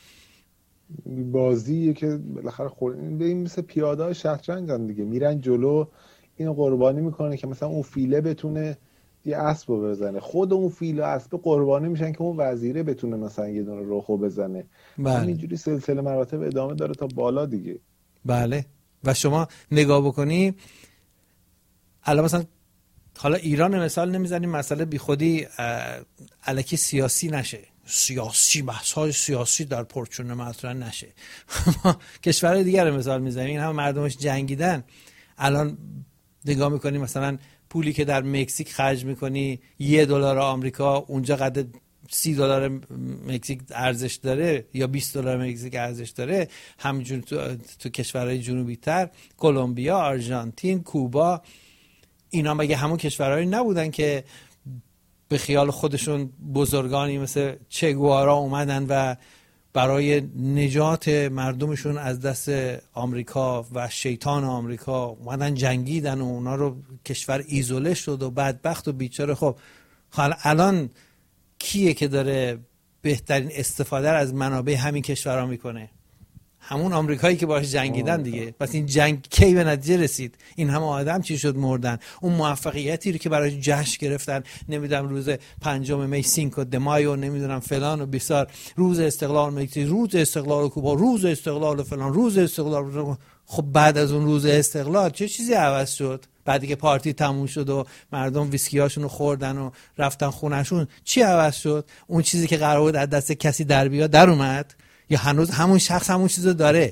بازیه که بالاخره به این مثل پیاده‌های شطرنجن دیگه، میرن جلو، اینو قربانی میکنه که مثلا اون فیله بتونه یه اسب رو بزنه، خود اون فیل و اسب قربانی میشن که اون وزیره بتونه مثلا یه دونه رخو بزنه. همینجوری سلسله مراتب ادامه داره تا بالا دیگه. بله. و شما نگاه بکنی الان مثلا حالا ایران مثال نمیزنیم، مسئله بی خودی الکی سیاسی نشه، بحث‌های سیاسی در پرچونه مطرح نشه. کشورهای دیگر مثال میزنیم، این همه مردمش جنگیدن. الان نگاه میکنی مثلا پولی که در مکزیک خرج میکنی $1 آمریکا اونجا قدر $30 مکزیک ارزش داره یا $20 مکزیک ارزش داره. همینجور تو کشورهای جنوبی تر، کلمبیا، آرژانتین، کوبا، اینا مگه همون کشورهایی نبودن که به خیال خودشون بزرگانی مثل چه گوارا اومدن و برای نجات مردمشون از دست آمریکا و شیطان آمریکا اومدن جنگیدن و اونا رو کشور ایزوله شد و بدبخت و بیچاره. خب الان کیه که داره بهترین استفاده از منابع همین کشورها میکنه؟ همون آمریکایی که باش جنگیدن دیگه. پس این جنگ کی به نتیجه رسید؟ این همه آدم چی شد مردن؟ اون موفقیتی رو که برای جشن گرفتن، نمیدونم روز 5 می، 5 د مایو، نمیدونم فلان و بیسار، روز استقلال مکزیک، روز استقلال کوبا، روز استقلال فلان، روز استقلال. خب بعد از اون روز استقلال چه چیزی عوض شد؟ بعدی که پارتی تموم شد و مردم ویسکیاشون رو خوردن و رفتن خونهشون، چی عوض شد؟ اون چیزی که قرار بود از دست کسی در بیاد در اومد؟ یا هنوز همون شخص همون چیزو داره؟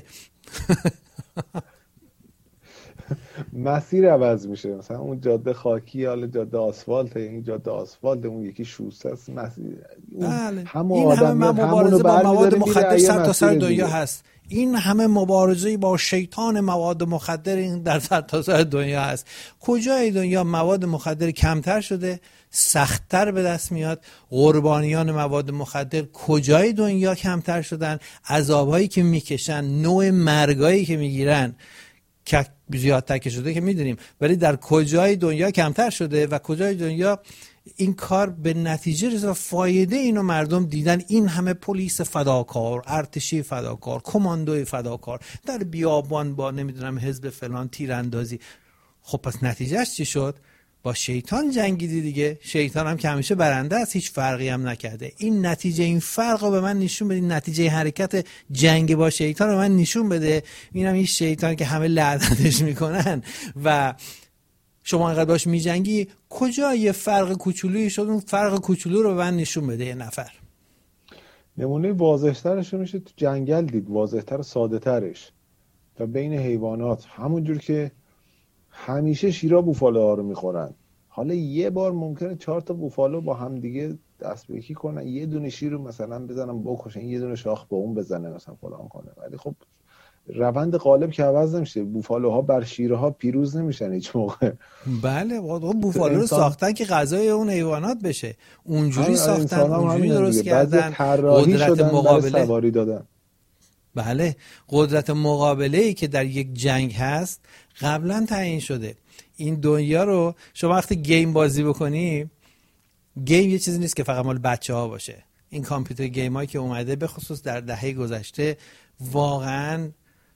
مسیر عوض میشه، مثلا اون جاده خاکی حالا جاده آسفالت، این جاده آسفالت، اون یکی شوسته است. مسیر بله. همون این آدم همه مبارزه با مواد مخدر سرتاسر دنیا هست. این همه مبارزه با شیطان مواد مخدر این در سرتاسر دنیا هست. کجای دنیا مواد مخدر کمتر شده، سخت‌تر به دست میاد؟ قربانیان مواد مخدر کجای دنیا کمتر شدن؟ عذابایی که میکشن، نوع مرگایی که میگیرن که زیادتر که شده که میدونیم، ولی در کجای دنیا کمتر شده و کجای دنیا این کار به نتیجه رسید و فایده اینو مردم دیدن؟ این همه پلیس فداکار، ارتشی فداکار، کماندوی فداکار در بیابان با نمیدونم حزب فلان تیراندازی. خب پس نتیجهش چی شد؟ با شیطان جنگیدی دیگه. شیطان هم که همیشه برنده است، هیچ فرقی هم نکرده. این نتیجه، این فرق رو به من نشون بده، نتیجه حرکت جنگ با شیطان رو من نشون بده. اینم این شیطان که همه لعنتش میکنن و شما انقدر باش میجنگی، کجا یه فرق کوچولویی شد؟ اون فرق کوچولو رو به من نشون بده یه نفر. نمونه واضح‌ترش میشه تو جنگل دید، واضح‌تر و ساده‌ترش. و بین حیوانات همونجور که همیشه شیرا بوفالوها رو میخورن، حالا یه بار ممکنه 4 تا بوفالو با هم دیگه دست به یکی کنن، یه دونه شیر رو مثلا بزنن بکشن، یه دونه شاخ به اون بزنه مثلا فلان کنه، ولی خب روند غالب که عوض نمیشه. بوفالوها بر شیرها پیروز نمیشن هیچ موقع. بله بوفالو رو ساختن که غذای اون حیوانات بشه، اونجوری ساختن، اونجوری درست کردن، قدرت مقابله سواری دادن. بله، قدرت مقابله‌ای که در یک جنگ هست قبلا تعیین شده. این دنیا رو شما وقتی گیم بازی بکنی، گیم یه چیزی نیست که فقط مال بچه‌ها باشه. این کامپیوتر گیمایی که اومده به خصوص در دهه گذشته واقعا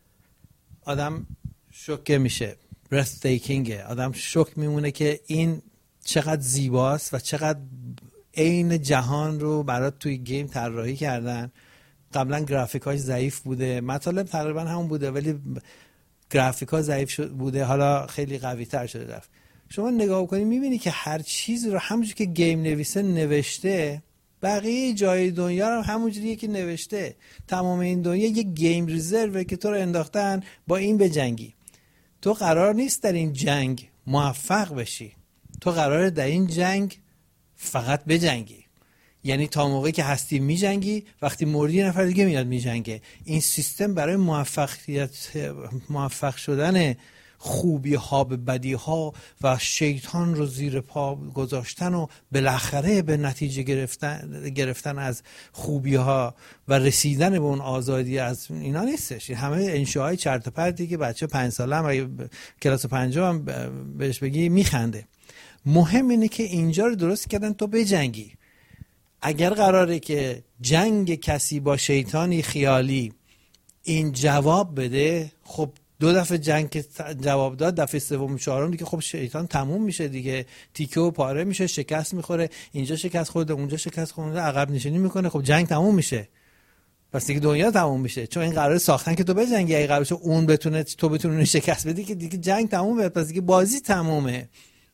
آدم شوکه میشه، breathtakingه، آدم شوک میمونه که این چقدر زیباست و چقدر عین جهان رو برات توی گیم طراحی کردن. قبلا گرافیکاش ضعیف بوده، مطالب تقریبا همون بوده ولی گرافیکا ضعیف بوده، حالا خیلی قوی تر شده رفت. شما نگاه کنید میبینی که هر چیزی رو همونجوری که گیم نویسه نوشته، بقیه جای دنیا رو همونجوریه که نوشته. تمام این دنیا یک گیم ریزرو که تو رو انداختن با این بجنگی. تو قرار نیست در این جنگ موفق بشی، تو قراره در این جنگ فقط بجنگی. یعنی تا موقعی که هستی میجنگی، وقتی مردی یه نفر دیگه میاد میجنگه. این سیستم برای موفق شدن خوبی ها به بدی ها و شیطان رو زیر پا گذاشتن و بالاخره به نتیجه گرفتن از خوبی ها و رسیدن به اون آزادی از اینا نیستش. همه انشاهای چرت و پرتی که بچه 5 ساله هم اگه کلاس 5 هم بهش بگی میخنده. مهم اینه که اینجا رو درست کردن تو بجنگی. اگر قراره که جنگ کسی با شیطانی خیالی این جواب بده، خب 2 دفعه جنگ که جواب داد، دفعه سوم چهارم دیگه خب شیطان تموم میشه دیگه، تیکه و پاره میشه، شکست میخوره، اینجا شکست خورده اونجا شکست خورده، عقب نشینی میکنه، خب جنگ تموم میشه. پس دیگه دنیا تموم میشه، چون این قراره ساختن که تو بجنگی. اگه قراره اون بتونه تو بتونی شکست بدی که دیگه جنگ تمومه، پس دیگه بازی تمومه.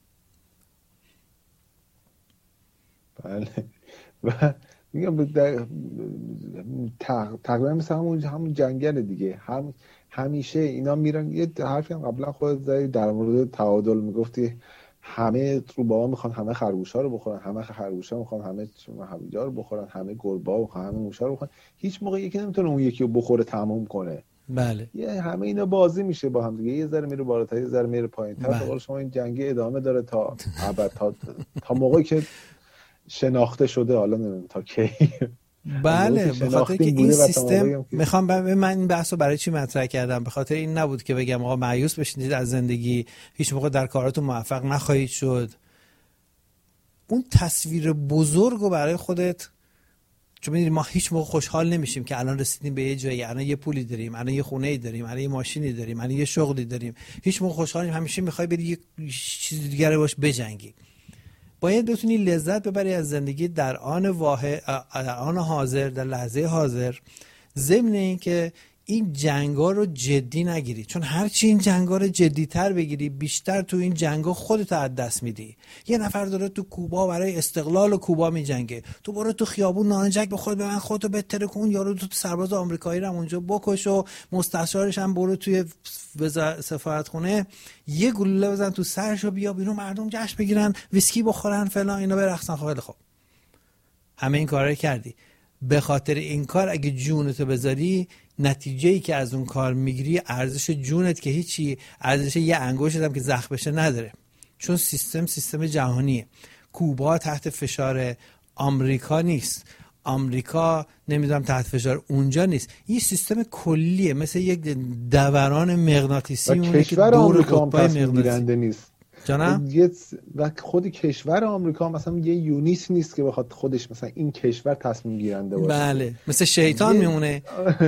بله. و میگم تقریبا مثل همون جنگل دیگه، همیشه اینا میرن. یه حرفی هم قبلا خودت زدی در مورد تعادل، میگفتی همه روباها میخوان همه خرگوشا رو بخورن، همه خرگوشا میخوان همه هویجا رو بخورن، همه گربه‌ها میخوان همه موشا رو بخورن، هیچ موقع یکی نمیتونه اون یکی رو بخوره تموم کنه. بله. یه همه اینا بازی میشه با هم دیگه، یه ذره میره بالاتر یه ذره میره پایین‌تر. به قول شما این جنگ ادامه داره تا ابد، تا موقعی که شناخته شده، حالا نمیدونم تا کی. بله، به خاطر که این سیستم من این بحثو برای چی مطرح کردم؟ به خاطر این نبود که بگم آقا مایوس بشید از زندگی، هیچ موقع در کاراتون موفق نخواهید شد. اون تصویر بزرگو برای خودت، چون می‌دونی ما هیچ موقع خوشحال نمیشیم که الان رسیدیم به یه جایی، الان یه پولی داریم، الان یه خونه‌ای داریم، الان یه ماشینی داریم، الان یه شغلی داریم، هیچ موقع خوشحال نمیشیم. همیشه می‌خوای بری یه چیز دیگه رو باش بجنگی. باید بتونی لذت ببری از زندگی در آن واحد، در آن حاضر، در لحظه حاضر، ضمن این که این جنگا رو جدی نگیری. چون هرچی این جنگا رو جدی‌تر بگیری، بیشتر تو این جنگا خودت از دست میدی. یه نفر داره تو کوبا برای استقلال کوبا میجنگه، تو برو تو خیابون نانجک به خود به من خودتو بتره کن، یارو تو سرباز آمریکایی رو اونجا بکش و مستشارش هم برو توی سفارتخونه یه گلوله بزن تو سرشو، بیا بیرون مردم جشن بگیرن، ویسکی بخورن، فلان، اینا برقصن. خب همه این کارا کردی. به خاطر این کار اگه جونتو بذاری، نتیجه‌ای که از اون کار میگیری ارزش جونت که هیچی، ارزش یه انگشتت هم که زخم بشه نداره. چون سیستم جهانیه. کوبا تحت فشار آمریکا نیست، آمریکا نمیدونم تحت فشار اونجا نیست. این سیستم کلیه، مثل یک دوران مغناطیسی اونه که دور قطبای مغناطیسی نیست. جانم؟ و خود کشور آمریکا مثلا یه یونیت نیست که بخواد خودش مثلا این کشور تصمیم گیرنده باشه. بله، مثل شیطان میمونه.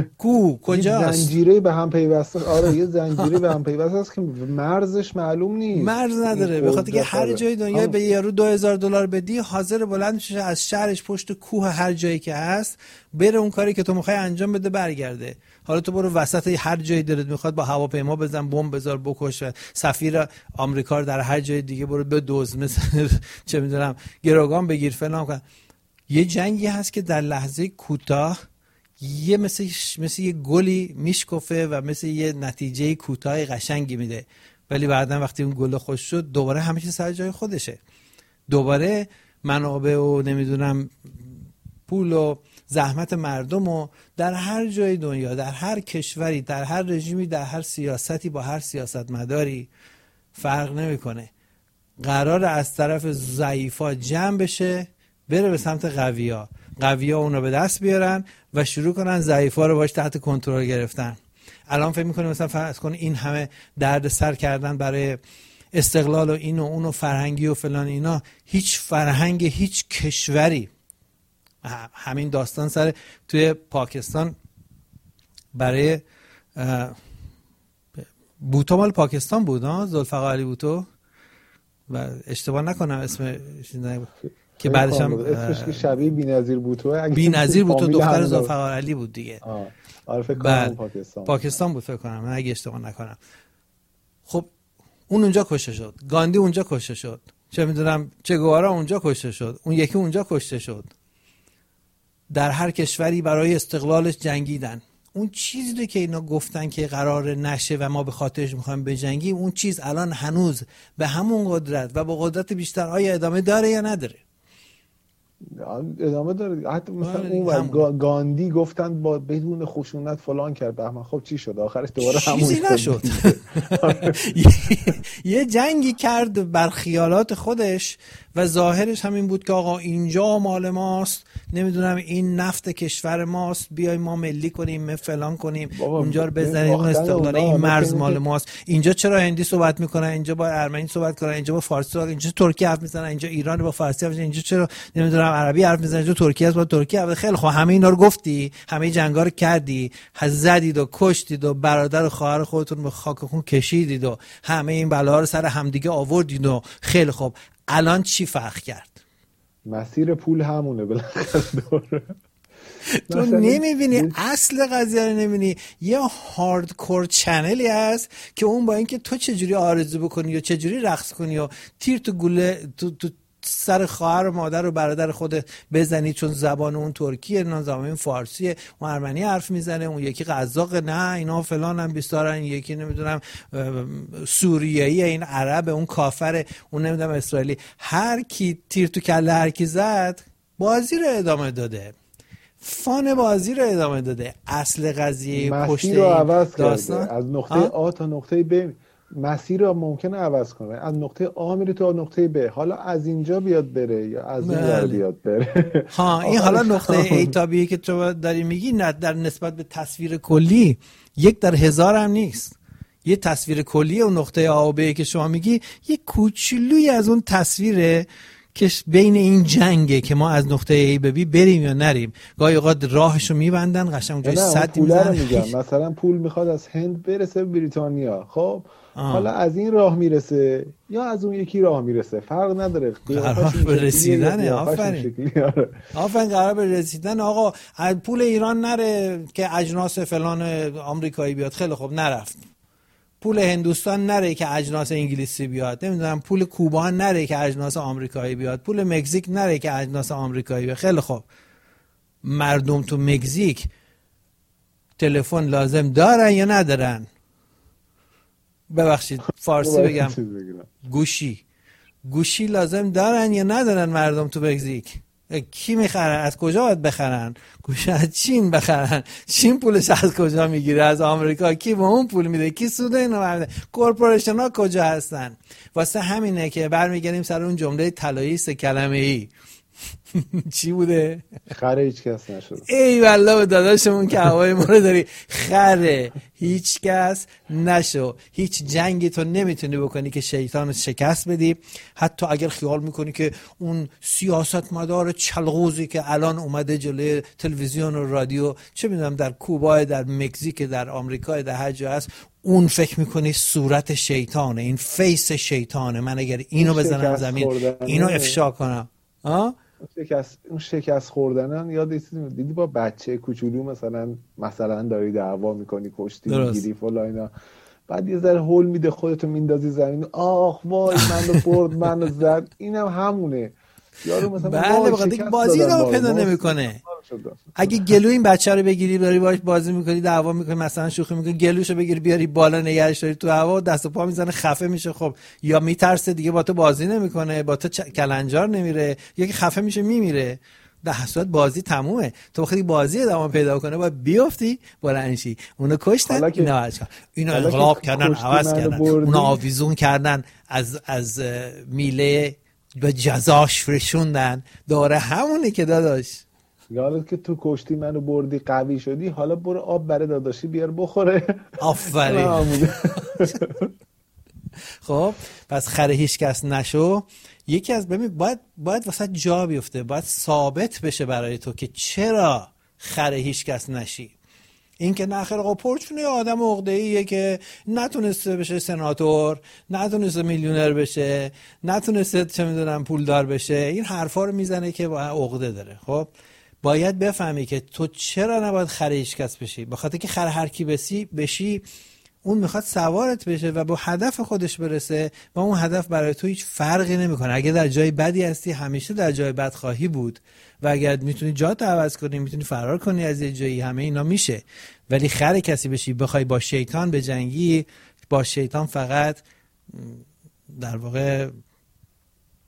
کجاست؟ زنجیره به هم پیوسته. آره، یه زنجیره به هم پیوسته است که مرزش معلوم نیست، مرز نداره. به خاطر که هر جای دنیا به یارو $2000 بدی، حاضر بلند شه از شهرش پشت کوه هر جایی که هست بره اون کاری که تو میخوای انجام بده برگرده. حالا تو برو وسط هر جایی دلت میخواد با هواپیما بزن، بمب بذار، بکش، سفیر آمریکا رو در هر جای دیگه برو بدزد، مثلا چه میدونم گروگان بگیر، فلان کن. یه جنگی هست که در لحظه کوتاه یه مثل یه گلی میشکفه و مثل یه نتیجه کوتاه قشنگی میده، ولی بعداً وقتی اون گل خوش شد دوباره همه چیز سر جای خودشه. دوباره منابع و نمیدونم پول و زحمت مردم و در هر جای دنیا، در هر کشوری، در هر رژیمی، در هر سیاستی، با هر سیاستمداری فرق نمیکنه. قرار از طرف ضعیفا جمع بشه، بره به سمت قویا اونو به دست بیارن و شروع کنن ضعیفا رو باش تحت کنترل گرفتن. الان فکر میکنه مثلا فرض کن این همه درد سر کردن برای استقلال و این و اون و فرهنگی و فلان اینا، هیچ فرهنگ هیچ کشوری، همین داستان سر توی پاکستان برای بوتو مال پاکستان بود، ذوالفقار علی بوتو و اشتباه نکنم اسم که بعدش هم اسمش که شبیه بی‌نظیر بوتو، بی‌نظیر بوتو دختر ذوالفقار علی بود دیگه. آره فکر کنم پاکستان بود فکر کنم، من اگه اشتباه نکنم. خب اون اونجا کشته شد، گاندی اونجا کشته شد، چه میدونم چه گوارا اونجا کشته شد، اون یکی اونجا کشته شد. در هر کشوری برای استقلالش جنگیدن. اون چیزی که اینا گفتن که قرار نشه و ما به خاطرش میخوایم بجنگیم، اون چیز الان هنوز به همون قدرت و با قدرت بیشتر آیا ادامه داره یا نداره؟ ادامه داره. حتی مثلا اون گاندی گفتن با بدون خشونت فلان کرد بهمن، خب چی شد آخرش؟ دوباره همون چیزی نشد. یه جنگی کرد بر خیالات خودش و ظاهرش همین بود که آقا اینجا مال ماست، نمیدونم این نفت کشور ماست، بیای ما ملی کنیم، فلان کنیم، اونجا رو بزنیم، اون استقلال، این مرز مال ماست. اینجا چرا هندی صحبت میکنن، اینجا با ارمنی صحبت کنن، اینجا با فارسی صحبت، اینجا ترکی حرف میزنن، اینجا ایران با فارسی حرف میزنن، اینجا چرا نمیدونم عربی حرف میزنن، اینجا ترکیه است با ترکیه. خیلی خب همه اینا رو گفتی، همه جنگا رو کردی، زدید و کشتید و برادر و خواهر خودتون به خاک خون کشیدید و همه این بلاها رو سر همدیگه آوردید و خیلی خب الان چی فرق کرد؟ مسیر پول همونه بالاخره دوره. تو نمیبینی اصل قضیه رو نمیبینی. یه هاردکور چنلی هست که اون با اینکه تو چجوری آرزو بکنی و چجوری رقص کنی و تیر تو گوله تو سر خواهر و مادر و برادر خودت بزنی، چون زبان اون ترکیه، نه زبان فارسیه، اون ارمنی حرف میزنه، اون یکی قزاق، نه اینا فلان هم بیستارن، یکی نمیدونم سوریه‌ای، این عرب، اون کافر، اون نمیدونم اسرائیلی. هر کی تیر تو کله هر کی زد، بازی رو ادامه داده، فان بازی رو ادامه داده. اصل قضیه پشت رو عوض کرده از نقطه آ تا نقطه ب. مسیر رو ممکنه عوض کنه، از نقطه آ میره تا نقطه ب، حالا از اینجا بیاد بره یا از این بیاد بره. این حالا نقطه ای تا بی که تو داری میگی نه، در نسبت به تصویر کلی 1 در 1000 هم نیست. یه تصویر کلی اون نقطه آ و ب که شما میگی یه کوچولویی از اون تصویره که بین این جنگه که ما از نقطه ای به بی بریم یا نریم. گاهی اوقات راهشو میبندن قشنگ اونجا سد میزنن. مثلا پول میخواد از هند برسه بریتانیا، خب حالا از این راه میرسه یا از اون یکی راه میرسه، فرق نداره، قرار به رسیدنه. آفرین قرار به رسیدن. آقا پول ایران نره که اجناس فلان آمریکایی بیاد، خیلی خب نرفت. پول هندوستان نره که اجناس انگلیسی بیاد، نمیدونم پول کوبا نره که اجناس آمریکایی بیاد، پول مکزیک نره که اجناس آمریکایی بیاد. خیلی خب مردم تو مکزیک تلفن لازم دارن یا ندارن؟ ببخشید فارسی بگم، گوشی لازم دارن یا ندارن مردم تو مکزیک؟ کی میخرن؟ از کجا باید بخرن؟ گوشی از چین بخرن. چین پولش از کجا میگیره؟ از آمریکا. کی به اون پول میده؟ کی سود اینو برمی‌داره؟ کورپوریشن ها کجا هستن؟ واسه همینه که برمیگردیم سر اون جمله طلایی 3 کلمه‌ای. چی بوده؟ خره هیچ کس نشد. ای والله به داداشمون که هوای ما رو داری. خره هیچ کس نشو. هیچ جنگی تو نمیتونی بکنی که شیطان شکست بدی. حتی اگر خیال میکنی که اون سیاستمدار چلغوزی که الان اومده جلوی تلویزیون و رادیو، چه میدونم در کوبا، در مکزیک، در آمریکا، در هر جا هست، اون فکر میکنی صورت شیطانه، این فیس شیطانه، من اگر اینو بزنم زمین، اینو افشا کنم. اون شکست خوردنن یاد دیدی با بچه کوچولو مثلا داری دعوا میکنی، کشتی میگیری فلان اینا، بعد یه ذره هول میده خودتو میندازی زمین، آخ وای منو برد منو زد. اینم همونه یارو مثلا بله بخاطر بازی رو پیدا نمیکنه. اگه گلو این بچه رو بگیری بری باهاش بازی میکنی، دعوا میکنی، مثلا شوخی میکنی، گلوشو بگیری بیاری بالا نگهش داری تو هوا، دست و پا میزنه، خفه میشه، خب یا میترسه دیگه با تو بازی نمیکنه، با تو کلنجار نمیره، یا که خفه میشه میمیره، در حسرت بازی تمومه. تو وقتی بازی ادامه پیدا کنه باید بیفتی بلندشی. اونو کشتن، اینو انقلاب کردن، عوض کردن، اونو آویزون کردن، از میله به جزاش فرشوندن. داره همونه که داداش، یادت که تو کشتی منو بردی قوی شدی، حالا برو آب برای داداشی بیار بخوره. آفرین. خب پس خره هیچ کس نشو. یکی از ببین باید واسه جا بیفته، باید ثابت بشه برای تو که چرا خره هیچ کس نشی. این که نخیر آقا پرچونه آدم عقده‌ایه که نتونسته بشه سناتور، نتونسته میلیونر بشه، نتونسته چه میدونم پولدار بشه، این حرفا رو میزنه که عقده داره. خب باید بفهمی که تو چرا نباید خره هیچ کس بشی. بخاطر که خره هر کی بشی اون میخواد سوارت بشه و به هدف خودش برسه و اون هدف برای تو هیچ فرقی نمیکنه. اگه در جای بدی هستی همیشه در جای بد خواهی بود و اگر میتونی جات عوض کنی، میتونی فرار کنی از یه جایی، همه اینا میشه. ولی خر کسی بشی بخوای با شیطان بجنگی، با شیطان فقط در واقع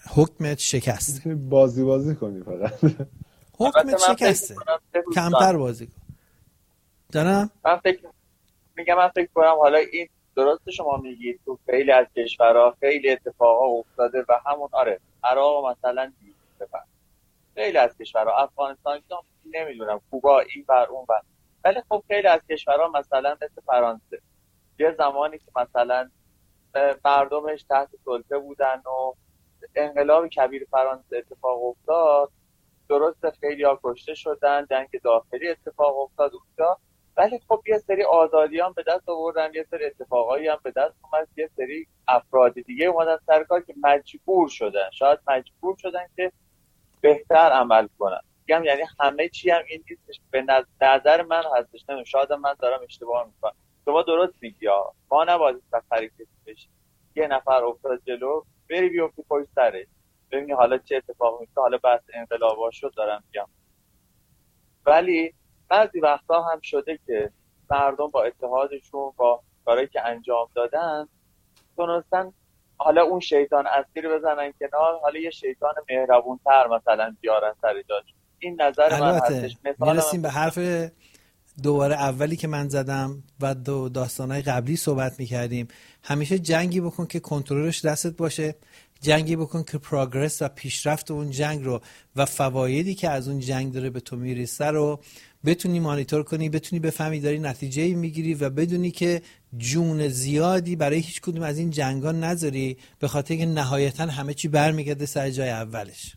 حکمت شکسته. بازی کنی فقط. حکمت شکسته، کمتر بازی کن. جانم من فکر کنم حالا این درست شما میگید تو خیلی از کشورها خیلی اتفاقا افتاده و همون عراق مثلا بفرمایید خیلی از کشورها، افغانستان نمیدونم، کوبا، این بر اون بر، ولی خب خیلی از کشورها مثلا مثل فرانسه یه زمانی که مثلا مردمش تحت سلطه بودن و انقلاب کبیر فرانسه اتفاق افتاد، درست خیلی ها کشته شدن، جنگ داخلی اتفاق افتاد اونجا، ولی خب یه سری آزادیان به دست آوردن، یه سری اتفاقایی هم به دست اومد، یه سری افراد دیگه اومدن سر کار که مجبور شدن که بهتر عمل کنن. یعنی همه چی هم این نیستش، به نظر من هستش، نمیدونم شاید من دارم اشتباه میکنم. شما درست میگی، ما نباید سفری کسی بشیم، یه نفر افتاد جلو بری بیفتی پشت سرش ببینی حالا چه اتفاق میفته. حالا بحث انقلابا شد دارم میگم، ولی بعضی وقتا هم شده که مردم با اتحادشون، با کارهایی که انجام دادن، تونستن حالا اون شیطان اصلی رو بزنن کنار، حالا یه شیطان مهربونتر مثلا بیارن سر جاش. این نظر من هستش. میرسیم به حرف دوباره اولی که من زدم و داستانهای قبلی صحبت میکردیم. همیشه جنگی بکن که کنترلش دستت باشه، جنگی بکن که پروگرس و پیشرفت اون جنگ رو و فوایدی که از اون جنگ داره به تو میرسه رو بتونی مانیتور کنی، بتونی بفهمی داری نتیجه میگیری و بدونی که جون زیادی برای هیچ کدوم از این جنگا نذاری، به خاطر که نهایتا همه چی برمیگرده سر جای اولش.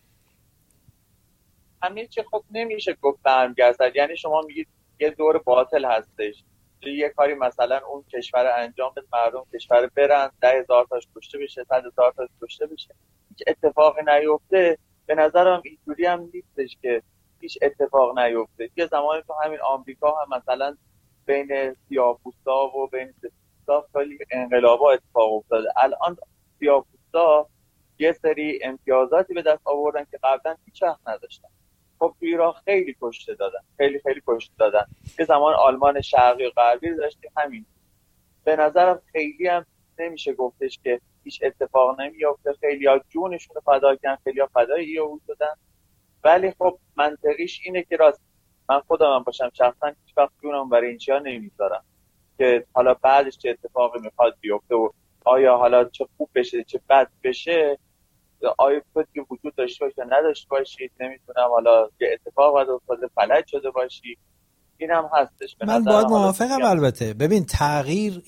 همه چی خب نمیشه گفت برمیگرده. یعنی شما میگید یه دور باطل هستش، یه کاری مثلا اون کشور انجام بده، مردم کشور برن 10,000 تاش کشته بشه، 100,000 تاش کشته بشه، هیچ اتفاقی نیفته. به نظرم اینجوری هم نیستش که هیچ اتفاق نیفته. یه زمانی تو همین آمریکا هم مثلا بین سیاه‌پوستا و بین سفیدپوستا خیلی انقلابا اتفاق افتاده. الان سیاه‌پوستا یه سری امتیازاتی به دست آوردن که قبلا هیچ وقت نداشتن. خب تو ایران خیلی کشته دادن، خیلی کشته دادن. یه زمان آلمان شرقی و غربی داشتیم همین. به نظرم خیلی هم نمیشه گفتش که هیچ اتفاق نمیفته. خیلی‌ها جونشون رو فدا کردن، خیلی‌ها فدای یهود شدن، ولی خب منطقیش اینه که راست من خودم باشم شخصا هیچ وقت جونم برای این چیزا نمیذارم که حالا بعدش چه اتفاقی میخواد بیفته و آیا حالا چه خوب بشه چه بد بشه، آیا که وجود داشته باشه نداشته باشید، نمیتونم حالا یه اتفاق باید افتاده فلج شده باشی، این هم هستش. من باید موافقم. البته ببین تغییر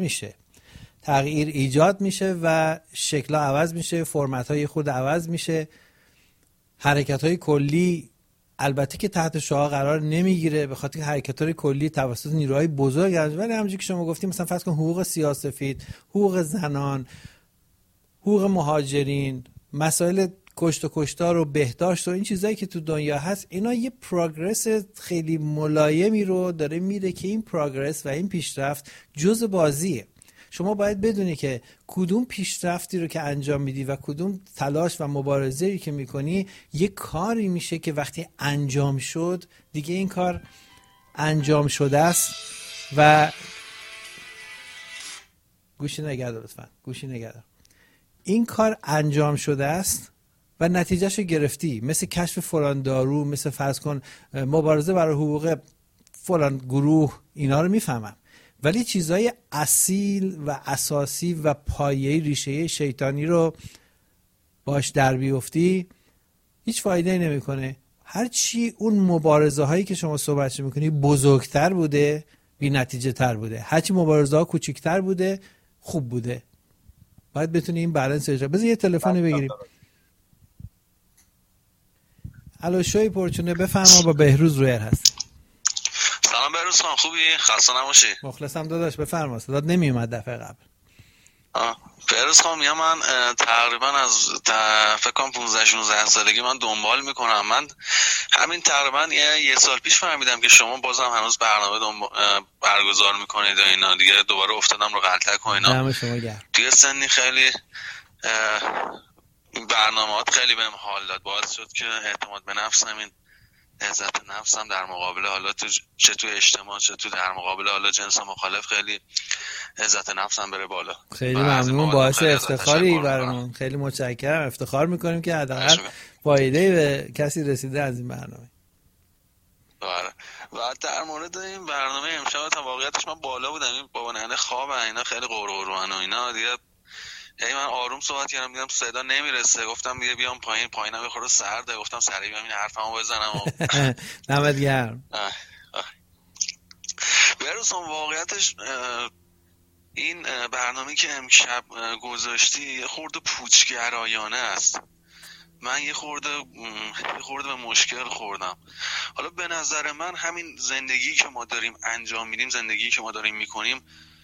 ایجاد میشه و شکل‌ها عوض میشه، فرمت‌های خود عوض میشه، حرکت‌های کلی البته که تحت شعاع قرار نمیگیره به خاطر حرکت‌های کلی توسط نیروهای بزرگ، ولی همونجوری که شما گفتیم مثلا فرض کن حقوق سیاه‌سفید، حقوق زنان، حقوق مهاجرین، مسائل کشت و کشتار و بهداشت و این چیزایی که تو دنیا هست، اینا یه پروگرس خیلی ملایمی رو داره میره که این پروگرس و این پیشرفت جزء بازیه. شما باید بدونی که کدوم پیشرفتی رو که انجام میدی و کدوم تلاش و مبارزه‌ای که میکنی یه کاری میشه که وقتی انجام شد دیگه این کار انجام شده است و گوشی نگرد لطفاً، گوشی نگرد. این کار انجام شده است و نتیجهشو گرفتی، مثل کشف فلان دارو، مثل فرض کن مبارزه برای حقوق فلان گروه، اینا رو میفهمم، ولی چیزای اصیل و اساسی و پایه‌ای ریشه شیطانی رو باش در بیفتی هیچ فایده نمیکنه. هرچی اون مبارزه هایی که شما صحبتش میکنی بزرگتر بوده بی نتیجه تر بوده، هرچی مبارزه ها کوچیکتر بوده خوب بوده. باید بتونی این بالانس اجرا. بذار یه تلفنی بگیریم. الو شوی پرچونه، بفرما. با بهروز رویر هست. سلام بهروز خان، خوبی؟ خسته نباشی. مخلصم داداش، بفرما. صدات نمی اومد دفعه قبل. بهروز خان میگم من تقریبا از فکر کنم 15-16 سالگی من دنبال میکنم. من همین تقریبا یه سال پیش فهمیدم که شما بازم هنوز برنامه برگزار میکنید و اینا، دیگه دوباره افتادم رو غلطک و اینا. دم شما گرم. توی سنی خیلی برنامه‌هات خیلی بهم حال داد، باعث شد که اعتماد به نفسم این عزت نفسم در مقابل حالا چه تو اجتماع چه تو در مقابل حالا جنس مخالف خیلی عزت نفسم بره بالا. خیلی ممنون، باعث افتخاری برامون. خیلی متشکرم، افتخار میکنیم که حداقل فایده به کسی رسیده از این برنامه. آره. و در مورد این برنامه امشب تا واقعیتش من بالا بودم، این بابا ننه خواب اینا خیلی قرقروان و اینا دیگه من آروم صحبت کردم دیدم صدا نمیرسه، گفتم دیگه بیام پایینم یه خورده سرده، گفتم سریع این حرفمو بزنم و دمت گرم. بروسم واقعیتش این برنامه که امشب گذاشتی یه خورده پوچگرایانه است. من یه خورده به مشکل خوردم. حالا به نظر من همین زندگی که ما داریم انجام میدیم، زندگی که ما داریم میکنیم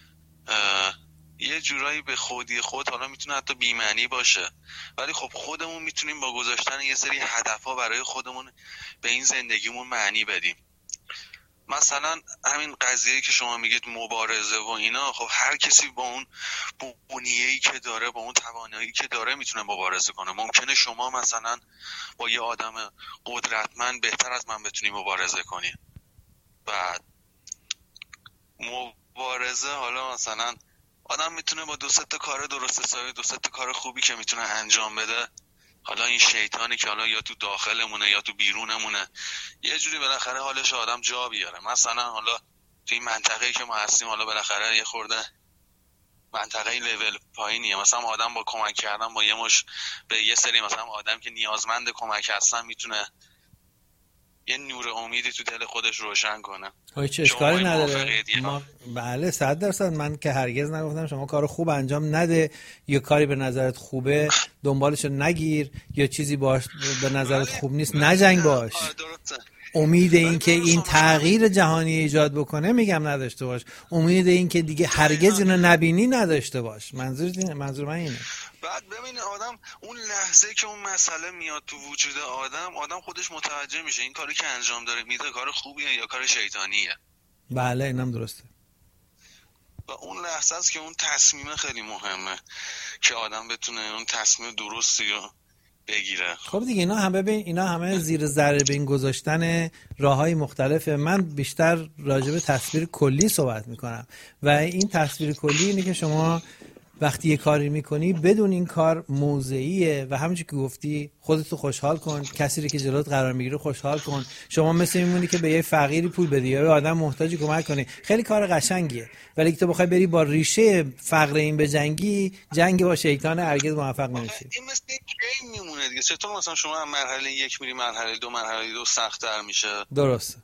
یه جورایی به خودی خود حالا میتونه حتی بی‌معنی باشه، ولی خب خودمون میتونیم با گذاشتن یه سری هدفها برای خودمون به این زندگیمون معنی بدیم. مثلا همین قضیه‌ای که شما میگید مبارزه و اینا، خب هر کسی با اون بنیه‌ای که داره، با اون توانایی که داره میتونه مبارزه کنه. ممکنه شما مثلا با یه آدم قدرتمند بهتر از من بتونی مبارزه کنی. بعد مبارزه حالا مثلا آدم میتونه با دو سه تا کار درست حسابی، دو سه تا کار خوبی که میتونه انجام بده، حالا این شیطانی که حالا یا تو داخلمونه یا تو بیرونمونه یه جوری بالاخره حالش آدم جا بیاره. مثلا حالا تو این منطقه‌ای که ما هستیم حالا بالاخره یه خورده منطقه لول پایینیه، مثلا آدم با کمک کردن با به یه سری مثلا آدم که نیازمند کمک هستن میتونه یه نور امیدی تو دل خودش روشن کنه. چه اشکالی نداره. بله 100%. من که هرگز نگفتم شما کار خوب انجام نده یا کاری به نظرت خوبه دنبالشو نگیر یا چیزی باش به نظرت خوب نیست نجنگ باش. امید این که این تغییر جهانی ایجاد بکنه میگم نداشته باش. امید این که دیگه هرگز اینو نبینی نداشته باش. منظور من اینه. بعد ببین آدم اون لحظه که اون مسئله میاد تو وجود آدم خودش متوجه میشه این کاری که انجام داره میده کار خوبیه یا کار شیطانیه. بله اینم درسته. و اون لحظه است که اون تصمیم خیلی مهمه که آدم بتونه اون تصمیم درستی رو بگیره. خب دیگه اینا همه زیر ذره بین گذاشتن راههای مختلفه. من بیشتر راجع به تصویر کلی صحبت میکنم و این تصویر کلی اینه که شما وقتی یه کاری میکنی بدون این کار موضعیه و همونجوری که گفتی خودتو خوشحال کن، کسی رو که جلوت قرار میگیره خوشحال کن. شما مثل میمونی که به یه فقیری پول بدی یا به آدم محتاجی کمک کنی، خیلی کار قشنگیه، ولی که تو بخوای بری با ریشه فقر این به جنگ با شیطان هرگز موفق نمیشی. این مثل گیم میمونه دیگه. چطور مثلا شما مرحله 1 میری مرحله 2 مرحله 2 سخت‌تر میشه. درسته.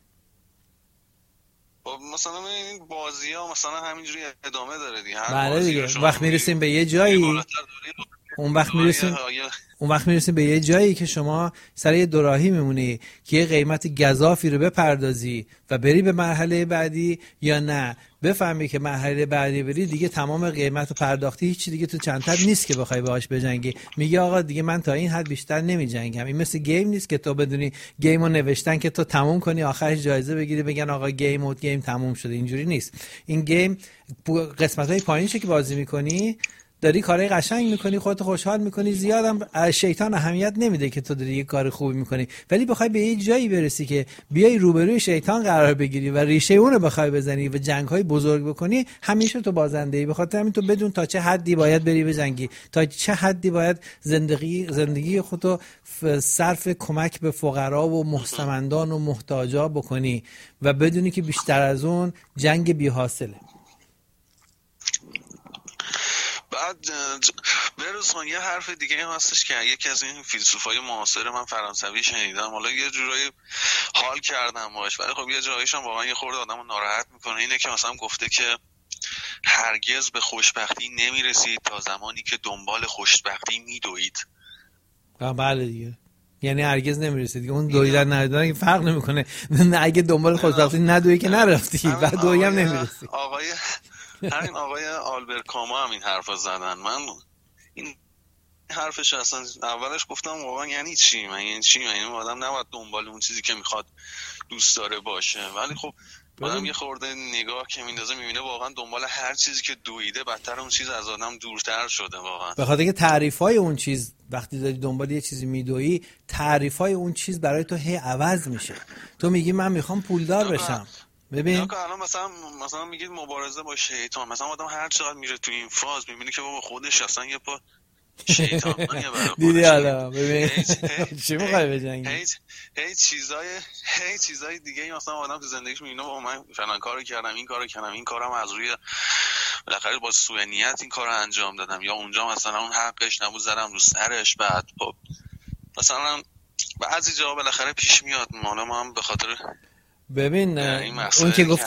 مثلا این بازی‌ها مثلا همینجوری ادامه داره دیگه. بله دیگه. وقت میرسیم به یه جایی اون وقت میرسیم به یه جایی که شما سر یه دوراهی میمونی که یه قیمت گزافی رو بپردازی و بری به مرحله بعدی یا نه بفهمی که مرحله بعدی بری دیگه تمام قیمت رو پرداختی، هیچی دیگه تو چندتت نیست که بخوای باهاش بجنگی. میگه آقا دیگه من تا این حد بیشتر نمیجنگم. این مثل گیم نیست که تو بدونی گیمو نوشتن که تو تموم کنی آخرش جایزه بگیری بگن آقا گیم تموم شده. اینجوری نیست. این گیم قسمت‌های پایینشه که بازی می‌کنی، داری کارهای قشنگ میکنی، خودت خوشحال میکنی، زیادم شیطان اهمیت نمیده که تو داری یه کار خوبی میکنی، ولی بخوای به یه جایی برسی که بیای روبروی شیطان قرار بگیری و ریشه اون رو بخوای بزنی و جنگ‌های بزرگ بکنی، همیشه تو بازنده‌ای. به خاطر همین تو بدون تا چه حدی باید بری بجنگی، تا چه حدی باید زندگی خودتو صرف کمک به فقرا و مستمندان و محتاجا بکنی و بدونی که بیشتر از اون جنگ بی‌حاصله. بعد بروزمان یه حرف دیگه هم هستش که یکی از این فیلسوفای معاصر من فرانسوی شنیدم، حالا یه جورایی حال کردم باش، ولی خب یه جاییش هم واقعا یه خورده آدمو ناراحت میکنه. اینه که مثلا گفته که هرگز به خوشبختی نمیرسید تا زمانی که دنبال خوشبختی میدوید. بله دیگه، یعنی هرگز نمیرسید دیگه. اون دویدن ندیدن فرق نمیکنه. اگه دنبال خوشبختی ندویی که نرفتی، بعد دویی هم نمیرسی. همین آقای آلبرت کاما هم این حرفا زدن. من این حرفش اصلا اولش گفتم واقعا یعنی چی؟ من آدم نباید دنبال اون چیزی که میخواد دوست داره باشه، ولی خب آدم یه خورده نگاه که میندازه میبینه واقعا دنبال هر چیزی که دویده بدتر اون چیز از آدم دورتر شده واقعا. به خاطر که تعریفای اون چیز وقتی داری دنبال یه چیزی میدویی، تعریفای اون چیز برای تو هی عوض میشه. تو میگی من میخوام پولدار بشم. ببین الان مثلا میگید مبارزه با شیطان، مثلا آدم هر چقدر میره تو این فاز میبینه که بابا خودش اصلا یه پا شیطان دیدی حالا ببین چی میخوای بجنگی؟ هیچ چیزای دیگه مثلا آدم تو زندگیش میبینه بابا من فلان کارو کردم، این کارم از روی بالاخره با سوء نیت این کارو انجام دادم، یا اونجا مثلا اون حقش نبود زدم رو سرش. بعد مثلا بعضی جا بالاخره پیش میاد ما هم به خاطر ببین اون که گفتی